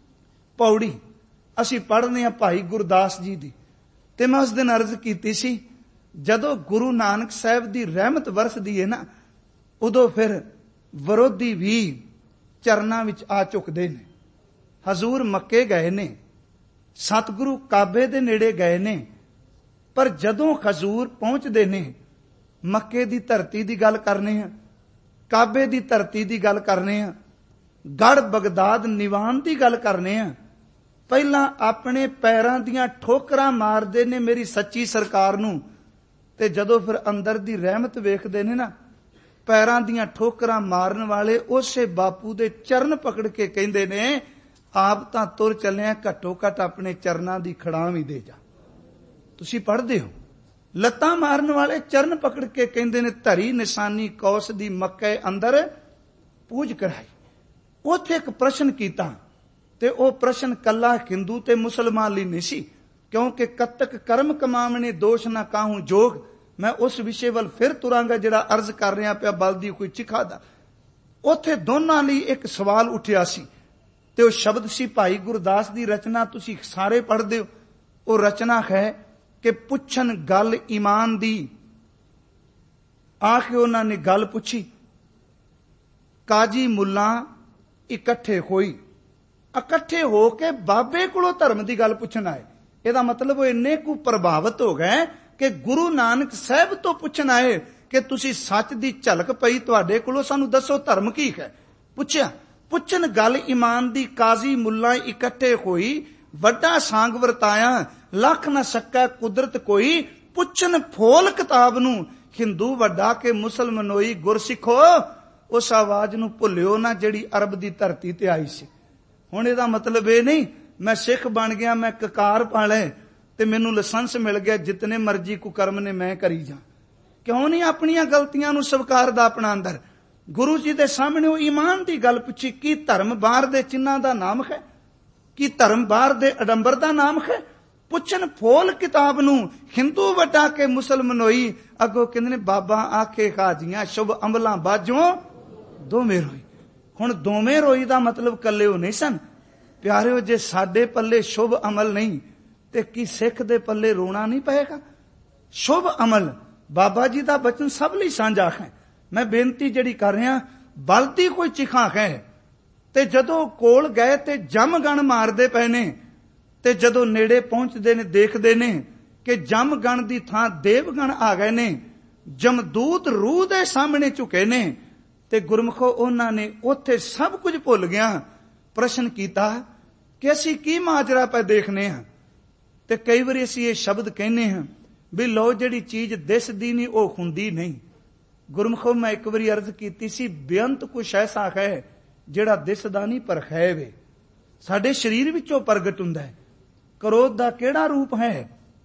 ਪੌੜੀ ਅਸੀਂ ਪੜ੍ਹਦੇ ਆ ਭਾਈ ਗੁਰਦਾਸ ਜੀ ਦੀ। ਤੇ ਮੈਂ ਉਸ ਦਿਨ ਅਰਜ਼ ਕੀਤੀ ਸੀ, ਜਦੋਂ ਗੁਰੂ ਨਾਨਕ ਸਾਹਿਬ ਦੀ ਰਹਿਮਤ ਵਰਸਦੀ ਹੈ ਨਾ, ਉਦੋਂ ਫਿਰ ਵਿਰੋਧੀ ਵੀ ਚਰਨਾਂ ਵਿੱਚ ਆ ਝੁਕਦੇ ਨੇ। ਹਜ਼ੂਰ ਮੱਕੇ ਗਏ ਨੇ, ਸਤਿਗੁਰੂ ਕਾਬੇ ਦੇ ਨੇੜੇ ਗਏ ਨੇ, ਪਰ ਜਦੋਂ ਹਜ਼ੂਰ ਪਹੁੰਚਦੇ ਨੇ, ਮੱਕੇ ਦੀ ਧਰਤੀ ਦੀ ਗੱਲ ਕਰਨੇ ਆ, ਕਾਬੇ ਦੀ ਧਰਤੀ ਦੀ ਗੱਲ ਕਰਨੇ ਆ, ਗੜ ਬਗਦਾਦ ਨਿਵਾਨ ਦੀ ਗੱਲ ਕਰਨੇ ਆ, ਪਹਿਲਾਂ ਆਪਣੇ ਪੈਰਾਂ ਦੀਆਂ ਠੋਕਰਾਂ ਮਾਰਦੇ ਨੇ ਮੇਰੀ ਸੱਚੀ ਸਰਕਾਰ ਨੂੰ, ਤੇ ਜਦੋਂ ਫਿਰ ਅੰਦਰ ਦੀ ਰਹਿਮਤ ਵੇਖਦੇ ਨੇ ਨਾ, ਪੈਰਾਂ ਦੀਆਂ ਠੋਕਰਾਂ ਮਾਰਨ ਵਾਲੇ ਉਸੇ ਬਾਪੂ ਦੇ ਚਰਨ ਪਕੜ ਕੇ ਕਹਿੰਦੇ ਨੇ ਆਪ ਤਾਂ ਤੁਰ ਚੱਲਿਆ, ਘੱਟੋ ਘੱਟ ਆਪਣੇ ਚਰਨਾਂ ਦੀ ਖੜਾਂ ਵੀ ਦੇ ਜਾ। ਤੁਸੀਂ ਪੜ੍ਹਦੇ ਹੋ, ਲੱਤਾਂ ਮਾਰਨ ਵਾਲੇ ਚਰਨ ਪਕੜ ਕੇ ਕਹਿੰਦੇ ਨੇ ਧਰੀ ਨਿਸ਼ਾਨੀ ਕੌਸ ਦੀ ਮੱਕੇ ਅੰਦਰ ਪੂਜ ਕਰਾਈ। ਉੱਥੇ ਇੱਕ ਪ੍ਰਸ਼ਨ ਕੀਤਾ, ਤੇ ਉਹ ਪ੍ਰਸ਼ਨ ਕੱਲਾ ਹਿੰਦੂ ਤੇ ਮੁਸਲਮਾਨ ਲਈ ਨਹੀਂ ਸੀ, ਕਿਉਂਕਿ ਕਤਕ ਕਰਮ ਕਮਾਵਣੇ ਦੋਸ਼ ਨਾ ਕਾਹੂ ਜੋਗ। ਮੈਂ ਉਸ ਵਿਸ਼ੇ ਵੱਲ ਫਿਰ ਤੁਰਾਂਗਾ ਜਿਹੜਾ ਅਰਜ਼ ਕਰ ਰਿਹਾ ਪਿਆ ਬਲਦੀ ਕੋਈ ਚਿਖਾ ਦਾ। ਉੱਥੇ ਦੋਨਾਂ ਲਈ ਇੱਕ ਸਵਾਲ ਉੱਠਿਆ ਸੀ, ਤੇ ਉਹ ਸ਼ਬਦ ਸੀ ਭਾਈ ਗੁਰਦਾਸ ਦੀ ਰਚਨਾ, ਤੁਸੀਂ ਸਾਰੇ ਪੜ੍ਹਦੇ ਹੋ। ਉਹ ਰਚਨਾ ਹੈ ਕਿ ਪੁੱਛਣ ਗੱਲ ਈਮਾਨ ਦੀ। ਆ ਕੇ ਉਹਨਾਂ ਨੇ ਗੱਲ ਪੁੱਛੀ, ਕਾਜੀ ਮੁੱਲਾ ਇਕੱਠੇ ਹੋਈ, ਇਕੱਠੇ ਹੋ ਕੇ ਬਾਬੇ ਕੋਲੋਂ ਧਰਮ ਦੀ ਗੱਲ ਪੁੱਛਣ ਆਏ। ਇਹਦਾ ਮਤਲਬ ਉਹ ਇੰਨੇ ਕੁ ਪ੍ਰਭਾਵਿਤ ਹੋ ਗਏ ਕਿ ਗੁਰੂ ਨਾਨਕ ਸਾਹਿਬ ਤੋਂ ਪੁੱਛਣ ਆਏ ਕਿ ਤੁਸੀਂ ਸੱਚ ਦੀ ਝਲਕ ਪਈ ਤੁਹਾਡੇ ਕੋਲੋਂ, ਸਾਨੂੰ ਦੱਸੋ ਧਰਮ ਕੀ ਹੈ। ਪੁੱਛਿਆ, ਪੁੱਛਣ ਗੱਲ ਈਮਾਨ ਦੀ ਕਾਜ਼ੀ ਮੁੱਲਾ ਇਕੱਠੇ ਹੋਈ, ਵੱਡਾ ਸਾਂਗ ਵਰਤਾਇਆ ਲੱਖ ਨਾ ਸਕੈ ਕੁਦਰਤ ਕੋਈ, ਪੁੱਛਣ ਫੋਲ ਕਿਤਾਬ ਨੂੰ ਹਿੰਦੂ ਵੱਡਾ ਕੇ ਮੁਸਲਮਾਨੋਈ ਗੁਰਸਿੱਖੋ। ਉਸ ਆਵਾਜ਼ ਨੂੰ ਭੁੱਲਿਓ ਨਾ ਜਿਹੜੀ ਅਰਬ ਦੀ ਧਰਤੀ ਤੇ ਆਈ ਸੀ। ਹੁਣ ਇਹਦਾ ਮਤਲਬ ਇਹ ਨਹੀਂ ਮੈਂ ਸਿੱਖ ਬਣ ਗਿਆ, ਮੈਂ ਕਕਾਰ ਪਾ ਲੈ ਤੇ ਮੈਨੂੰ ਲਾਇਸੈਂਸ ਮਿਲ ਗਿਆ, ਜਿਤਨੇ ਮਰਜ਼ੀ ਕੁਕਰਮ ਨੇ ਮੈਂ ਕਰੀ ਜਾ। ਕਿਉਂ ਨਹੀਂ ਆਪਣੀਆਂ ਗਲਤੀਆਂ ਨੂੰ ਸਵੀਕਾਰਦਾ ਆਪਣਾ ਅੰਦਰ। ਗੁਰੂ ਜੀ ਦੇ ਸਾਹਮਣੇ ਉਹ ਈਮਾਨ ਦੀ ਗੱਲ ਪੁੱਛੀ, ਕੀ ਧਰਮ ਬਾਹਰ ਦੇ ਚਿੰਨ੍ਹਾਂ ਦਾ ਨਾਮ ਹੈ, ਕੀ ਧਰਮ ਬਾਹਰ ਦੇ ਅਡੰਬਰ ਦਾ ਨਾਮ ਹੈ। ਪੁੱਛਣ ਫੋਲ ਕਿਤਾਬ ਨੂੰ ਹਿੰਦੂ ਵਟਾ ਕੇ ਮੁਸਲਮਾਨੋਈ। ਅੱਗੋਂ ਕਹਿੰਦੇ ਨੇ ਬਾਬਾ ਆਖੇ ਹਾਜੀਆਂ ਸ਼ੁਭ ਅਮਲਾਂ ਬਾਝੋਂ ਦੋਵੇਂ ਰੋਈ। ਹੁਣ ਦੋਵੇਂ ਰੋਈ ਦਾ ਮਤਲਬ ਕੱਲੇ ਉਹ ਨਹੀਂ ਸਨ ਪਿਆਰਿਓ। ਜੇ ਸਾਡੇ ਪੱਲੇ ਸ਼ੁਭ ਅਮਲ ਨਹੀਂ ਤੇ ਕੀ ਸਿੱਖ ਦੇ ਪੱਲੇ ਰੋਣਾ ਨਹੀਂ ਪਏਗਾ। ਸ਼ੁਭ ਅਮਲ ਬਾਬਾ ਜੀ ਦਾ ਬਚਨ ਸਭ ਲਈ ਸਾਂਝਾ ਹੈ। ਮੈਂ ਬੇਨਤੀ ਜਿਹੜੀ ਕਰ ਰਿਹਾ, ਬਲਦੀ ਕੋਈ ਚਿਖਾਂ ਹੈ। ਤੇ ਜਦੋਂ ਕੋਲ ਗਏ ਤੇ ਜਮ ਗਣ ਮਾਰਦੇ ਪਏ ਨੇ, ਤੇ ਜਦੋਂ ਨੇੜੇ ਪਹੁੰਚਦੇ ਨੇ ਦੇਖਦੇ ਨੇ ਕਿ ਜਮ ਗਣ ਦੀ ਥਾਂ ਦੇਵਗਣ ਆ ਗਏ ਨੇ, ਜਮਦੂਤ ਰੂਹ ਦੇ ਸਾਹਮਣੇ ਝੁਕੇ ਨੇ। ਤੇ ਗੁਰਮਖੋ ਉਹਨਾਂ ਨੇ ਉੱਥੇ ਸਭ ਕੁਝ ਭੁੱਲ ਗਿਆ, ਪ੍ਰਸ਼ਨ ਕੀਤਾ ਕਿ ਅਸੀਂ ਕੀ ਮਾਜਰਾ ਪੈ ਦੇਖਨੇ ਹਾਂ। ਤੇ ਕਈ ਵਾਰੀ ਅਸੀਂ ਇਹ ਸ਼ਬਦ ਕਹਿੰਨੇ ਹਾਂ ਵੀ ਲੋ ਜਿਹੜੀ ਚੀਜ਼ ਦਿਸਦੀ ਨਹੀਂ ਉਹ ਹੁੰਦੀ ਨਹੀਂ। ਗੁਰਮਖੋ ਮੈਂ ਇੱਕ ਵਾਰੀ ਅਰਜ਼ ਕੀਤੀ ਸੀ, ਬੇਅੰਤ ਕੁਛ ਐਸਾ ਹੈ ਜਿਹੜਾ ਦਿਸਦਾ ਨਹੀਂ ਪਰ ਹੈ ਵੇ, ਸਾਡੇ ਸਰੀਰ ਵਿੱਚੋਂ ਪ੍ਰਗਟ ਹੁੰਦਾ ਹੈ। ਕ੍ਰੋਧ ਦਾ ਕਿਹੜਾ ਰੂਪ ਹੈ,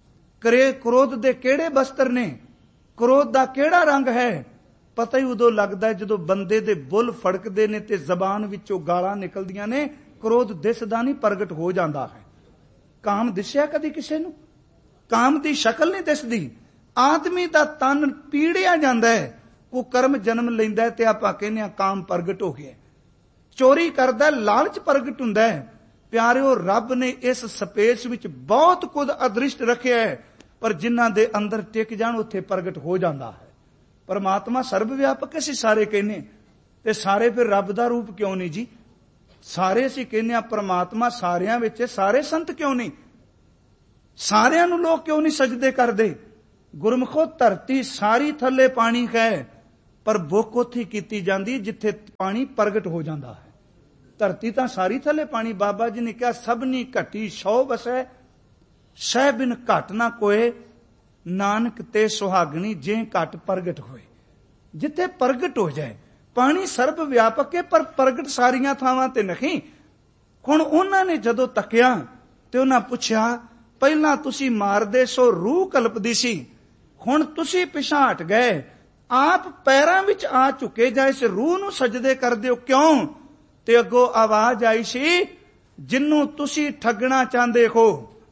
ਕਰੇ ਕ੍ਰੋਧ ਦੇ ਕਿਹੜੇ ਬਸਤਰ ਨੇ, ਕ੍ਰੋਧ ਦਾ ਕਿਹੜਾ ਰੰਗ ਹੈ, ਪਤਾ ਹੀ ਉਦੋਂ ਲੱਗਦਾ ਜਦੋਂ ਬੰਦੇ ਦੇ ਬੁੱਲ ਫੜਕਦੇ ਨੇ ਤੇ ਜ਼ਬਾਨ ਵਿੱਚੋਂ ਗਾਲਾਂ ਨਿਕਲਦੀਆਂ ਨੇ। ਕ੍ਰੋਧ ਦਿਸਦਾ ਨਹੀਂ ਪ੍ਰਗਟ ਹੋ ਜਾਂਦਾ ਹੈ। ਕਾਮ ਦਿਸਿਆ ਕਦੀ ਕਿਸੇ ਨੂੰ? ਕਾਮ ਦੀ ਸ਼ਕਲ ਨਹੀਂ ਦਿਸਦੀ। ਆਦਮੀ ਦਾ ਤਨ ਪੀੜਿਆ ਜਾਂਦਾ ਹੈ, ਉਹ ਕਰਮ ਜਨਮ ਲੈਂਦਾ ਤੇ ਆਪਾਂ ਕਹਿੰਦੇ ਆ ਕਾਮ ਪ੍ਰਗਟ ਹੋ ਗਿਆ। ਚੋਰੀ ਕਰਦਾ ਲਾਲਚ ਪ੍ਰਗਟ ਹੁੰਦਾ ਹੈ। ਪਿਆਰਿਓ ਰੱਬ ਨੇ ਇਸ ਸਪੇਸ ਵਿੱਚ ਬਹੁਤ ਕੁਝ ਅਦ੍ਰਿਸ਼ਟ ਰੱਖਿਆ ਹੈ, ਪਰ ਜਿਨ੍ਹਾਂ ਦੇ ਅੰਦਰ ਟਿਕ ਜਾਣ ਉੱਥੇ ਪ੍ਰਗਟ ਹੋ ਜਾਂਦਾ ਹੈ। ਪਰਮਾਤਮਾ ਸਰਬ ਵਿਆਪਕ ਅਸੀਂ ਸਾਰੇ ਕਹਿੰਦੇ, ਤੇ ਸਾਰੇ ਫਿਰ ਰੱਬ ਦਾ ਰੂਪ ਕਿਉਂ ਨਹੀਂ ਜੀ? ਸਾਰੇ ਅਸੀਂ ਕਹਿੰਦੇ ਆ ਪਰਮਾਤਮਾ ਸਾਰਿਆਂ ਵਿੱਚ, ਸਾਰੇ ਸੰਤ ਕਿਉਂ ਨਹੀਂ? ਸਾਰਿਆਂ ਨੂੰ ਲੋਕ ਕਿਉਂ ਨਹੀਂ ਸਜਦੇ ਕਰਦੇ? ਗੁਰਮਖੋ ਧਰਤੀ ਸਾਰੀ ਥੱਲੇ ਪਾਣੀ ਹੈ, पर बुक उत्थे कीती जांदी जिथे पानी प्रगट हो जाता है। धरती तां सारी थले पानी, बाबा जी ने कहा सबनी घटी सौ वसै, सह बिन घट ना कोए, नानक ते सुहागणी जे घट प्रगट होए। जिथे प्रगट हो जाए पानी सर्व व्यापक है, पर प्रगट सारियां थावां ते नहीं। हुण उन्हां ने जदों तकिया ते उन्हां पुछया, पहिलां तुसीं मारदे सो रूह कलपदी सी, हुण तुसीं पिछां हट गए, आप पैरां विच आ झुके जा इस रूह नूं सजदे करदे हो क्यों? ते अगों आवाज आई सी, जिन्नू तुसीं ठगना चाहते हो,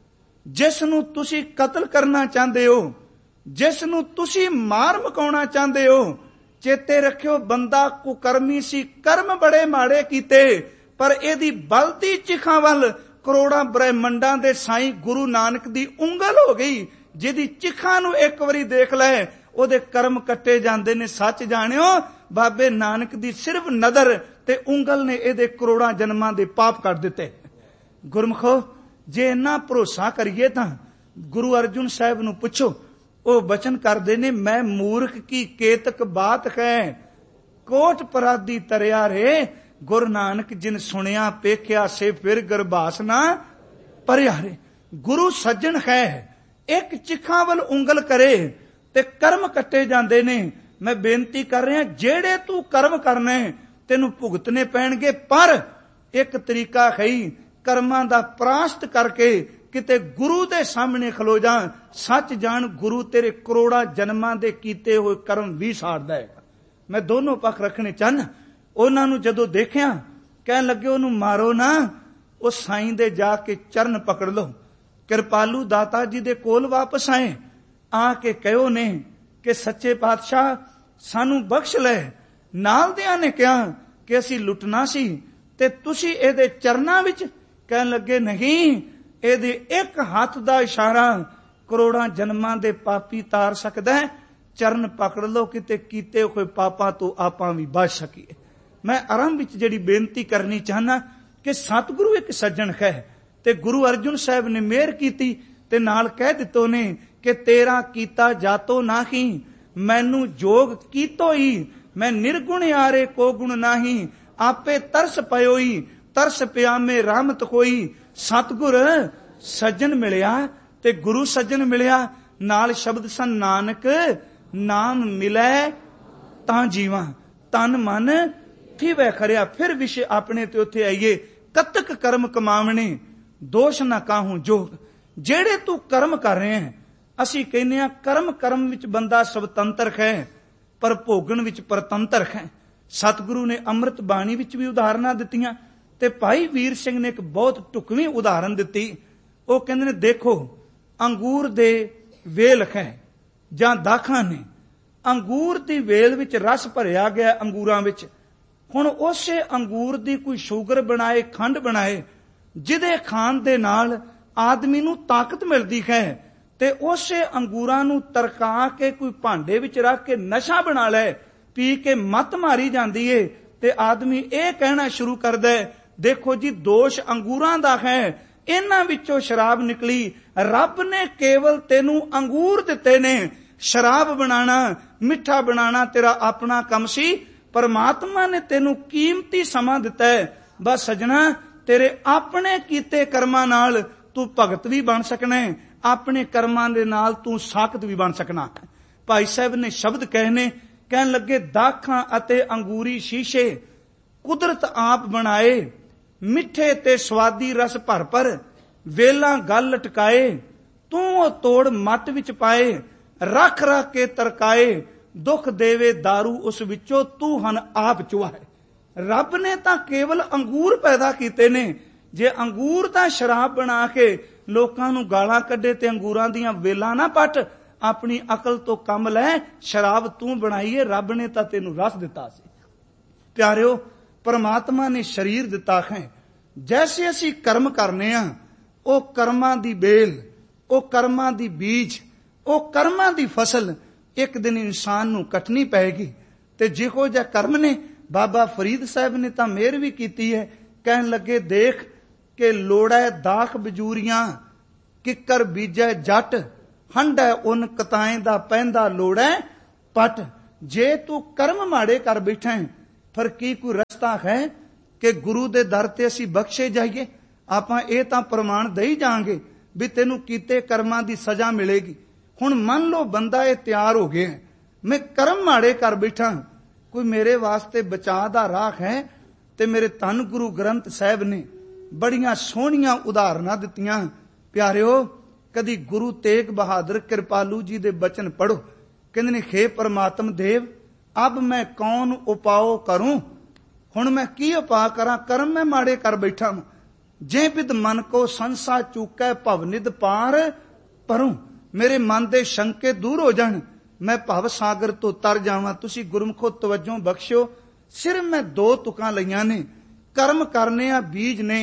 जिस नूं तुसीं कतल करना चाहते हो, जिस नूं तुसीं मार मकाउणा चाहते हो, चेते रखियो बंदा कुकर्मी सी, कर्म बड़े माड़े कीते, पर एदी बलदी चिखां वल करोड़ां ब्रह्मंडां दे साईं गुरु नानक दी उंगल हो गई, जिहदी चिखां नूं एक वारी देख लै ओदे कर्म कट्टे जांदे ने। सच जाणियो बाबे नानक दी सिर्फ नदर ते उंगल ने एदे करोड़ां जन्मां दे पाप कट दिते। गुरमुखो जे इन्ना भरोसा करिए तां गुरु अर्जुन साहिब नूं पुछो, ਉਹ ਬਚਨ ਕਰਦੇ ਨੇ, मैं मूर्ख की केतक बात है, कोट पराधी तरिया रे, गुरु नानक जिन सुनिया पेख्या से फिर गरबास ना परिया रे। गुरु सज्जन है, एक चिखा वल उंगल करे ते कर्म कट्टे जांदे ने। मैं बेनती कर रहा जेड़े तू कर्म करने तेनू भुगतने पैणगे, पर एक तरीका है कर्मां दा प्राश्त करके किते गुरु दे सामने खलो जा। सच जान गुरु तेरे करोड़ा जन्मां दे कीते हुए कर्म भी साड़दा है। मैं दोनों पक्ष रखने चाहना। उन्हां नूं जदों देखिया कहन लगे ओनू मारो ना, ओ साईं दे जाके चरण पकड़ लो। कृपालू दाता जी दे कोल वापस आए, आके कहो ने कि सच्चे पातशाह सानू बख्श ले। नाल दियां ने कहा कि असी लुटना सी ते तुसी एदे चरनां विच। कहन लगे नहीं, ਇਹਦੇ ਇੱਕ ਹੱਥ ਦਾ ਇਸ਼ਾਰਾ ਕਰੋੜਾਂ ਜਨਮਾਂ ਦੇ ਪਾਪੀ ਤਾਰ ਸਕਦਾ ਹੈ। ਚਰਨ ਪਕੜ ਲਓ, ਕਿਤੇ ਕੀਤੇ ਹੋਏ ਪਾਪਾਂ ਤੋਂ ਆਪਾਂ ਵੀ ਬਚ ਸਕੀਏ। ਮੈਂ ਆਰੰਭ ਵਿੱਚ ਜਿਹੜੀ ਬੇਨਤੀ ਕਰਨੀ ਚਾਹਨਾ ਕਿ ਸਤਿਗੁਰੂ ਇੱਕ ਸੱਜਣ ਹੈ ਤੇ ਗੁਰੂ ਅਰਜੁਨ ਸਾਹਿਬ ਨੇ ਮਿਹਰ ਕੀਤੀ ਤੇ ਨਾਲ ਕਹਿ ਦਿੱਤੋ ਨੇ ਕਿ ਤੇਰਾ ਕੀਤਾ ਜਾਤੋ ਨਾਹੀ, ਮੈਨੂੰ ਜੋਗ ਕੀਤੋ ਹੀ, ਮੈਂ ਨਿਰਗੁਣ ਆਰੇ ਕੋ ਗੁਣ ਨਾਹੀ, ਆਪੇ ਤਰਸ ਪਇਓਈ, ਤਰਸ ਪਿਆਮੇ ਰਹਿਮਤ ਹੋਈ। सतगुर सज्जन मिलिया ते गुरु सज्जन मिलिया, नाल शब्द सन नानक नाम मिलै तां जीवा, तन मन थीवै खरिया। फिर विषय अपने ते उत्थे आईए, कतक कर्म कमावने दोष ना काहूं जोग। जेड़े तू कर्म कर रहे हैं, असी कहने आ कर्म कर्म विच बंदा स्वतंत्र है, पर भोगन विच परतंत्र है। सतगुरु ने अमृत बाणी विच भी उदाहरणां दित्तियां ते भाई वीर सिंह ने एक बहुत ढुकवीं उदाहरण दिती। ਉਹ ਕਹਿੰਦੇ ਨੇ ਦੇਖੋ ਅੰਗੂਰ ਦੇ ਵੇਲ ਹੈ ਜਾਂ ਦਾਖਾਂ ਨੇ, ਅੰਗੂਰ ਦੀ ਵੇਲ ਵਿੱਚ ਰਸ ਭਰਿਆ ਗਿਆ ਅੰਗੂਰਾਂ ਵਿੱਚ। ਹੁਣ ਉਸੇ ਅੰਗੂਰ ਦੀ ਕੋਈ ਸ਼ੂਗਰ ਬਣਾਏ, ਖੰਡ ਬਣਾਏ, ਜਿਹਦੇ ਖਾਣ ਦੇ ਨਾਲ ਆਦਮੀ ਨੂੰ ਤਾਕਤ ਮਿਲਦੀ ਹੈ, ਤੇ ਉਸੇ ਅੰਗੂਰਾਂ ਨੂੰ ਤਰਕਾ ਕੇ ਕੋਈ ਭਾਂਡੇ ਵਿੱਚ ਰੱਖ ਕੇ ਨਸ਼ਾ ਬਣਾ ਲੈ, ਪੀ ਕੇ ਮੱਤ ਮਾਰੀ ਜਾਂਦੀ ਏ ਤੇ ਆਦਮੀ ਇਹ ਕਹਿਣਾ ਸ਼ੁਰੂ ਕਰਦਾ ਹੈ, ਦੇਖੋ ਜੀ ਦੋਸ਼ ਅੰਗੂਰਾਂ ਦਾ ਹੈ, ਇਹਨਾਂ ਵਿੱਚੋਂ ਸ਼ਰਾਬ ਨਿਕਲੀ। ਰੱਬ ਨੇ ਕੇਵਲ ਤੈਨੂੰ ਅੰਗੂਰ ਦਿੱਤੇ ਨੇ, ਸ਼ਰਾਬ ਬਣਾਣਾ, ਮਿੱਠਾ ਬਣਾਣਾ ਤੇਰਾ ਆਪਣਾ ਕੰਮ ਸੀ। ਪਰਮਾਤਮਾ ਨੇ ਤੈਨੂੰ ਕੀਮਤੀ ਸਮਾਂ ਦਿੱਤਾ ਹੈ। ਬਸ ਸਜਣਾ, ਤੇਰੇ ਆਪਣੇ ਕੀਤੇ ਕਰਮਾਂ ਨਾਲ ਤੂੰ ਭਗਤ ਵੀ ਬਣ ਸਕਣਾ ਹੈ, ਆਪਣੇ ਕਰਮਾਂ ਦੇ ਨਾਲ ਤੂੰ ਸਾਖਤ ਵੀ ਬਣ ਸਕਣਾ। ਭਾਈ ਸਾਹਿਬ ਨੇ ਸ਼ਬਦ ਕਹੇ ਨੇ, ਕਹਿਣ ਲੱਗੇ ਦਾਖਾਂ ਅਤੇ ਅੰਗੂਰੀ ਸ਼ੀਸ਼ੇ ਕੁਦਰਤ ਆਪ ਬਣਾਏ, ਮਿੱਠੇ ਤੇ ਸਵਾਦੀ ਰਸ ਭਰ ਭਰ ਵੇਲਾਂ ਗਲ ਲਟਕਾਏ, ਤੂੰ ਉਹ ਤੋੜ ਮੱਟ ਵਿੱਚ ਪਾਏ, ਰੱਖ ਰੱਖ ਕੇ ਤਰਕਾਏ, ਦੁੱਖ ਦੇਵੇ दारू ਉਸ ਵਿੱਚੋਂ ਤੂੰ ਹਨ ਆਪ ਚੁਆਏ। ਰੱਬ ਨੇ ਤਾਂ ਕੇਵਲ ਅੰਗੂਰ ਪੈਦਾ ਕੀਤੇ ਨੇ। ਜੇ ਅੰਗੂਰ ਤਾਂ ਸ਼ਰਾਬ ਬਣਾ ਕੇ ਲੋਕਾਂ ਨੂੰ ਗਾਲਾਂ ਕੱਢੇ ਤੇ ਅੰਗੂਰਾਂ ਦੀਆਂ ਵੇਲਾਂ ਨਾ ਪੱਟ, ਆਪਣੀ ਅਕਲ ਤੋਂ ਕੰਮ ਲੈ। ਸ਼ਰਾਬ ਤੂੰ ਬਣਾਈਏ, ਰੱਬ ਨੇ ਤਾਂ ਤੈਨੂੰ ਰਸ ਦਿੱਤਾ ਸੀ। ਪਿਆਰਿਓ, परमात्मा ने शरीर दिता है। जैसे असी कर्म करने आ, ओ कर्मां दी बेल, ओ कर्मां दी बीज, ओ कर्मां दी फसल एक दिन इंसान नूं कटनी पैगी। ते जिहो जिहा कर्म ने, बाबा फरीद साहब ने तां मेहर भी कीती है। कहन लगे देख के लोड़ै दाख बजूरियां, किकर बीजै जट, हंडै उन कताएं दा पैंदा लोड़ै पट। ਜੇ ਤੂੰ ਕਰਮ ਮਾੜੇ ਕਰ ਬੈਠਾ ਹੈ, ਫਿਰ ਕੀ ਕੋਈ ਰਸਤਾ ਹੈ ਕਿ ਗੁਰੂ ਦੇ ਦਰ ਤੇ ਅਸੀਂ ਬਖਸ਼ੇ ਜਾਈਏ? ਆਪਾਂ ਇਹ ਤਾਂ ਪ੍ਰਮਾਣ ਦੇਈ ਜਾਾਂਗੇ ਵੀ ਤੈਨੂੰ ਕੀਤੇ ਕਰਮਾਂ ਦੀ ਸਜ਼ਾ ਮਿਲੇਗੀ। ਹੁਣ ਮੰਨ ਲਓ ਬੰਦਾ ਇਹ ਤਿਆਰ ਹੋ ਗਿਆ, ਮੈਂ ਕਰਮ ਮਾੜੇ ਕਰ ਬੈਠਾ, ਕੋਈ ਮੇਰੇ ਵਾਸਤੇ ਬਚਾਅ ਦਾ ਰਾਹ ਹੈ? ਤੇ ਮੇਰੇ ਧੰਨ ਗੁਰੂ ਗ੍ਰੰਥ ਸਾਹਿਬ ਨੇ ਬੜੀਆਂ ਸੋਹਣੀਆਂ ਉਦਾਹਰਨਾਂ ਦਿੱਤੀਆਂ। ਪਿਆਰਿਓ, ਕਦੀ ਗੁਰੂ ਤੇਗ ਬਹਾਦਰ ਕਿਰਪਾਲੂ ਜੀ ਦੇ ਬਚਨ ਪੜੋ। ਕਹਿੰਦੇ ਨੇ, ਖੇ ਪਰਮਾਤਮ ਦੇਵ ਅਬ ਮੈਂ ਕੌਣ ਉਪਾਓ ਕਰੂੰ। ਹੁਣ ਮੈਂ ਕੀ ਉਪਾਅ ਕਰਾਂ? ਕਰਮ ਮੈਂ ਮਾੜੇ ਕਰ ਬੈਠਾ ਹਾਂ। ਜੇ ਬਿਦ ਮਨ ਕੋ ਸੰਸਾ ਚੂਕੈ ਭਵਨਿਧ ਪਾਰ ਪਰੂੰ। ਮੇਰੇ ਮਨ ਦੇ ਸ਼ੰਕੇ ਦੂਰ ਹੋ ਜਾਣ, ਮੈਂ ਭਵ ਸਾਗਰ ਤੋਂ ਤਰ ਜਾਵਾਂ। ਤੁਸੀਂ ਗੁਰਮੁਖੋ ਤਵੱਜੋ ਬਖਸ਼ਿਓ। ਸਿਰਫ ਮੈਂ ਦੋ ਤੁਕਾਂ ਲਈਆਂ ਨੇ। ਕਰਮ ਕਰਨੇ ਆ ਬੀਜ ਨੇ।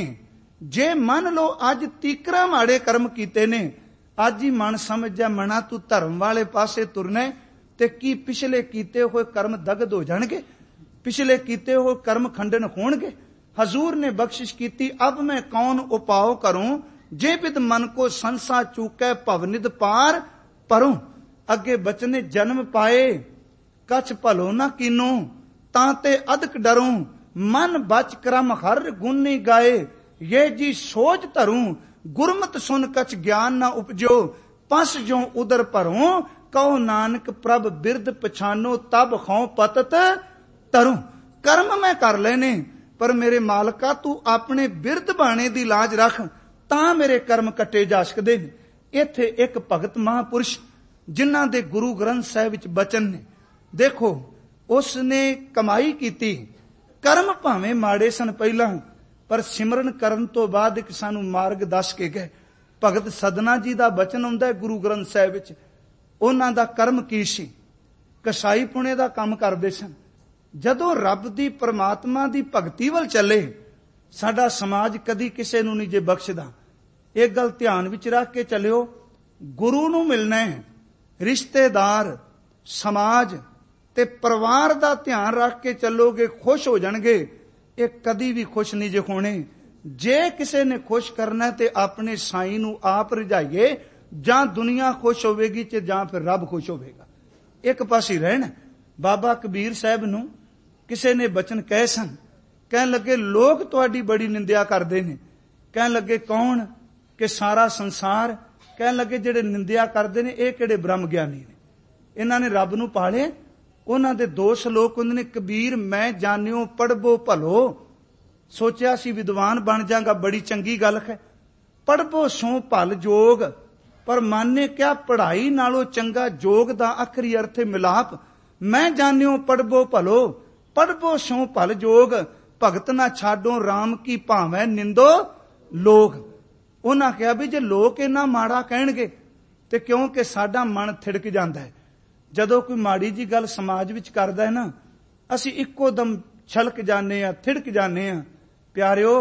ਜੇ ਮੰਨ ਲਓ ਅੱਜ ਤੀਕਰਾ ਮਾੜੇ ਕਰਮ ਕੀਤੇ ਨੇ, ਅੱਜ ਹੀ ਮਨ ਸਮਝ ਜਾ ਮਨਾ ਤੂੰ ਧਰਮ ਵਾਲੇ ਪਾਸੇ ਤੁਰਨਾ, ਤੇ ਕੀ ਪਿਛਲੇ ਕੀਤੇ ਹੋਏ ਕਰਮ ਦਗਦ ਹੋ ਜਾਣਗੇ? ਪਿਛਲੇ ਕੀਤੇ ਹੋਏ ਕਰਮ ਖੰਡਨ ਹੋਣਗੇ? ਹਜ਼ੂਰ ਨੇ ਬਖਸ਼ਿਸ਼ ਕੀਤੀ, ਅਬ ਮੈਂ ਕੌਣ ਉਪਾਓ ਕਰੂੰ, ਜੇ ਬਿਦ ਮਨ ਕੋ ਸੰਸਾ ਚੂਕੈ ਭਵਨਿਧ ਪਾਰ ਪਰੂੰ। ਅੱਗੇ ਬਚਨੇ, ਜਨਮ ਪਾਏ ਕਛ ਭਲੋ ਨਾ ਕੀਨੋ, ਤਾਂ ਤੇ ਅਦਕ ਡਰੂੰ। ਮਨ ਬਚ ਕਰਮ ਹਰ ਗੁਣੀ ਗਾਏ, ਇਹ ਜੀ ਸੋਚ ਧਰੂੰ। ਗੁਰਮਤਿ ਸੁਨ ਕਛ ਗਿਆਨ ਨਾ ਉਪਜੋ, ਪਸ ਜੋ ਉਦਰ ਭਰੂੰ। ਕਹੋ ਨਾਨਕ ਪ੍ਰਭ ਬਿਰਦ ਪਛਾਨੋ, ਤਬ ਖੌ ਪਤਤ ਤਰੂੰ। ਕਰਮ ਮੈਂ ਕਰ ਲੈਨੇ, ਪਰ ਮੇਰੇ ਮਾਲਕਾ ਤੂੰ ਆਪਣੇ ਬਿਰਦ ਬਾਣੇ ਦੀ ਲਾਜ ਰੱਖ, ਤਾਂ ਮੇਰੇ ਕਰਮ ਕੱਟੇ ਜਾ ਸਕਦੇ ਨੇ। ਇੱਥੇ ਇੱਕ ਭਗਤ ਮਹਾਂਪੁਰਸ਼ ਜਿਨ੍ਹਾਂ ਦੇ ਗੁਰੂ ਗ੍ਰੰਥ ਸਾਹਿਬ ਵਿੱਚ ਬਚਨ ਨੇ, ਦੇਖੋ ਉਸ ਨੇ ਕਮਾਈ ਕੀਤੀ। ਕਰਮ ਭਾਵੇਂ ਮਾੜੇ ਸਨ ਪਹਿਲਾਂ, ਪਰ ਸਿਮਰਨ ਕਰਨ ਤੋਂ ਬਾਅਦ ਇੱਕ ਸਾਨੂੰ ਮਾਰਗ ਦੱਸ ਕੇ ਗਏ। ਭਗਤ ਸਦਨਾ ਜੀ ਦਾ ਬਚਨ ਆਉਂਦਾ ਹੈ ਗੁਰੂ ਗ੍ਰੰਥ ਸਾਹਿਬ ਵਿੱਚ। ਉਹਨਾਂ ਦਾ ਕਰਮ ਕੀ ਸੀ? ਕਸਾਈ ਪੁਣੇ ਦਾ ਕੰਮ ਕਰਦੇ ਸਨ। ਜਦੋਂ ਰੱਬ ਦੀ ਪਰਮਾਤਮਾ ਦੀ ਭਗਤੀ ਵੱਲ ਚੱਲੇ, ਸਾਡਾ ਸਮਾਜ ਕਦੀ ਕਿਸੇ ਨੂੰ ਨਹੀਂ ਜੇ ਬਖਸ਼ਦਾ। ਇਹ ਗੱਲ ਧਿਆਨ ਵਿੱਚ ਰੱਖ ਕੇ ਚੱਲਿਓ। ਗੁਰੂ ਨੂੰ ਮਿਲਣਾ ਹੈ, ਰਿਸ਼ਤੇਦਾਰ, ਸਮਾਜ ਤੇ ਪਰਿਵਾਰ ਦਾ ਧਿਆਨ ਰੱਖ ਕੇ ਚੱਲੋਗੇ, ਖੁਸ਼ ਹੋ ਜਾਣਗੇ। ਇਹ ਕਦੀ ਵੀ ਖੁਸ਼ ਨਹੀਂ ਜੇ ਹੋਣੇ। ਜੇ ਕਿਸੇ ਨੇ ਖੁਸ਼ ਕਰਨਾ ਤੇ ਆਪਣੇ ਸਾਈਂ ਨੂੰ ਆਪ ਰਝਾਈਏ, ਜਾਂ ਦੁਨੀਆ ਖੁਸ਼ ਹੋਵੇਗੀ ਤੇ ਜਾਂ ਫਿਰ ਰੱਬ ਖੁਸ਼ ਹੋਵੇਗਾ। ਇੱਕ ਪਾਸੇ ਰਹਿਣਾ। ਬਾਬਾ ਕਬੀਰ ਸਾਹਿਬ ਨੂੰ ਕਿਸੇ ਨੇ ਬਚਨ ਕਹੇ ਸਨ। ਕਹਿਣ ਲੱਗੇ, ਲੋਕ ਤੁਹਾਡੀ ਬੜੀ ਨਿੰਦਿਆ ਕਰਦੇ ਨੇ। ਕਹਿਣ ਲੱਗੇ, ਕੌਣ? ਕਿ ਸਾਰਾ ਸੰਸਾਰ। ਕਹਿਣ ਲੱਗੇ, ਜਿਹੜੇ ਨਿੰਦਿਆ ਕਰਦੇ ਨੇ ਇਹ ਕਿਹੜੇ ਬ੍ਰਹਮ ਗਿਆਨੀ ਨੇ? ਇਹਨਾਂ ਨੇ ਰੱਬ ਨੂੰ ਪਾਲੇ। ਉਹਨਾਂ ਦੇ ਦੋ ਸ਼ਲੋਕ ਹੁੰਦੇ ਨੇ, ਕਬੀਰ ਮੈਂ ਜਾਣਿਓ ਪੜ੍ਹਬੋ ਭਲੋ। ਸੋਚਿਆ ਸੀ ਵਿਦਵਾਨ ਬਣ ਜਾਗਾ, ਬੜੀ ਚੰਗੀ ਗੱਲ ਹੈ। ਪੜ੍ਹਬੋ ਸੋ ਭਲ ਜੋਗ, ਪਰ ਮਾਨੇ ਕਿਆ ਪੜ੍ਹਾਈ ਨਾਲੋਂ ਚੰਗਾ ਜੋਗ ਦਾ ਆਖਰੀ ਅਰਥ ਹੈ ਮਿਲਾਪ। ਮੈਂ ਜਾਣਿਓ ਪੜ੍ਹਬੋ ਭਲੋ, ਪੜ੍ਹਬੋ ਸੋ ਭਲ ਜੋਗ। ਭਗਤ ਨਾ ਛਾਡੋ ਰਾਮ ਕੀ ਭਾਵੇਂ ਨਿੰਦੋ ਲੋਕ। ਉਹਨਾਂ ਕਿਹਾ ਵੀ ਜੇ ਲੋਕ ਇੰਨਾ ਮਾੜਾ ਕਹਿਣਗੇ ਤੇ ਕਿਉਂਕਿ ਸਾਡਾ ਮਨ ਥਿੜਕ ਜਾਂਦਾ ਹੈ। ਜਦੋਂ ਕੋਈ ਮਾੜੀ ਜੀ ਗੱਲ ਸਮਾਜ ਵਿੱਚ ਕਰਦਾ ਹੈ ਨਾ, ਅਸੀਂ ਇੱਕੋ ਦਮ ਛਲਕ ਜਾਂਦੇ ਆ, ਥਿੜਕ ਜਾਂਦੇ ਆ। ਪਿਆਰਿਓ,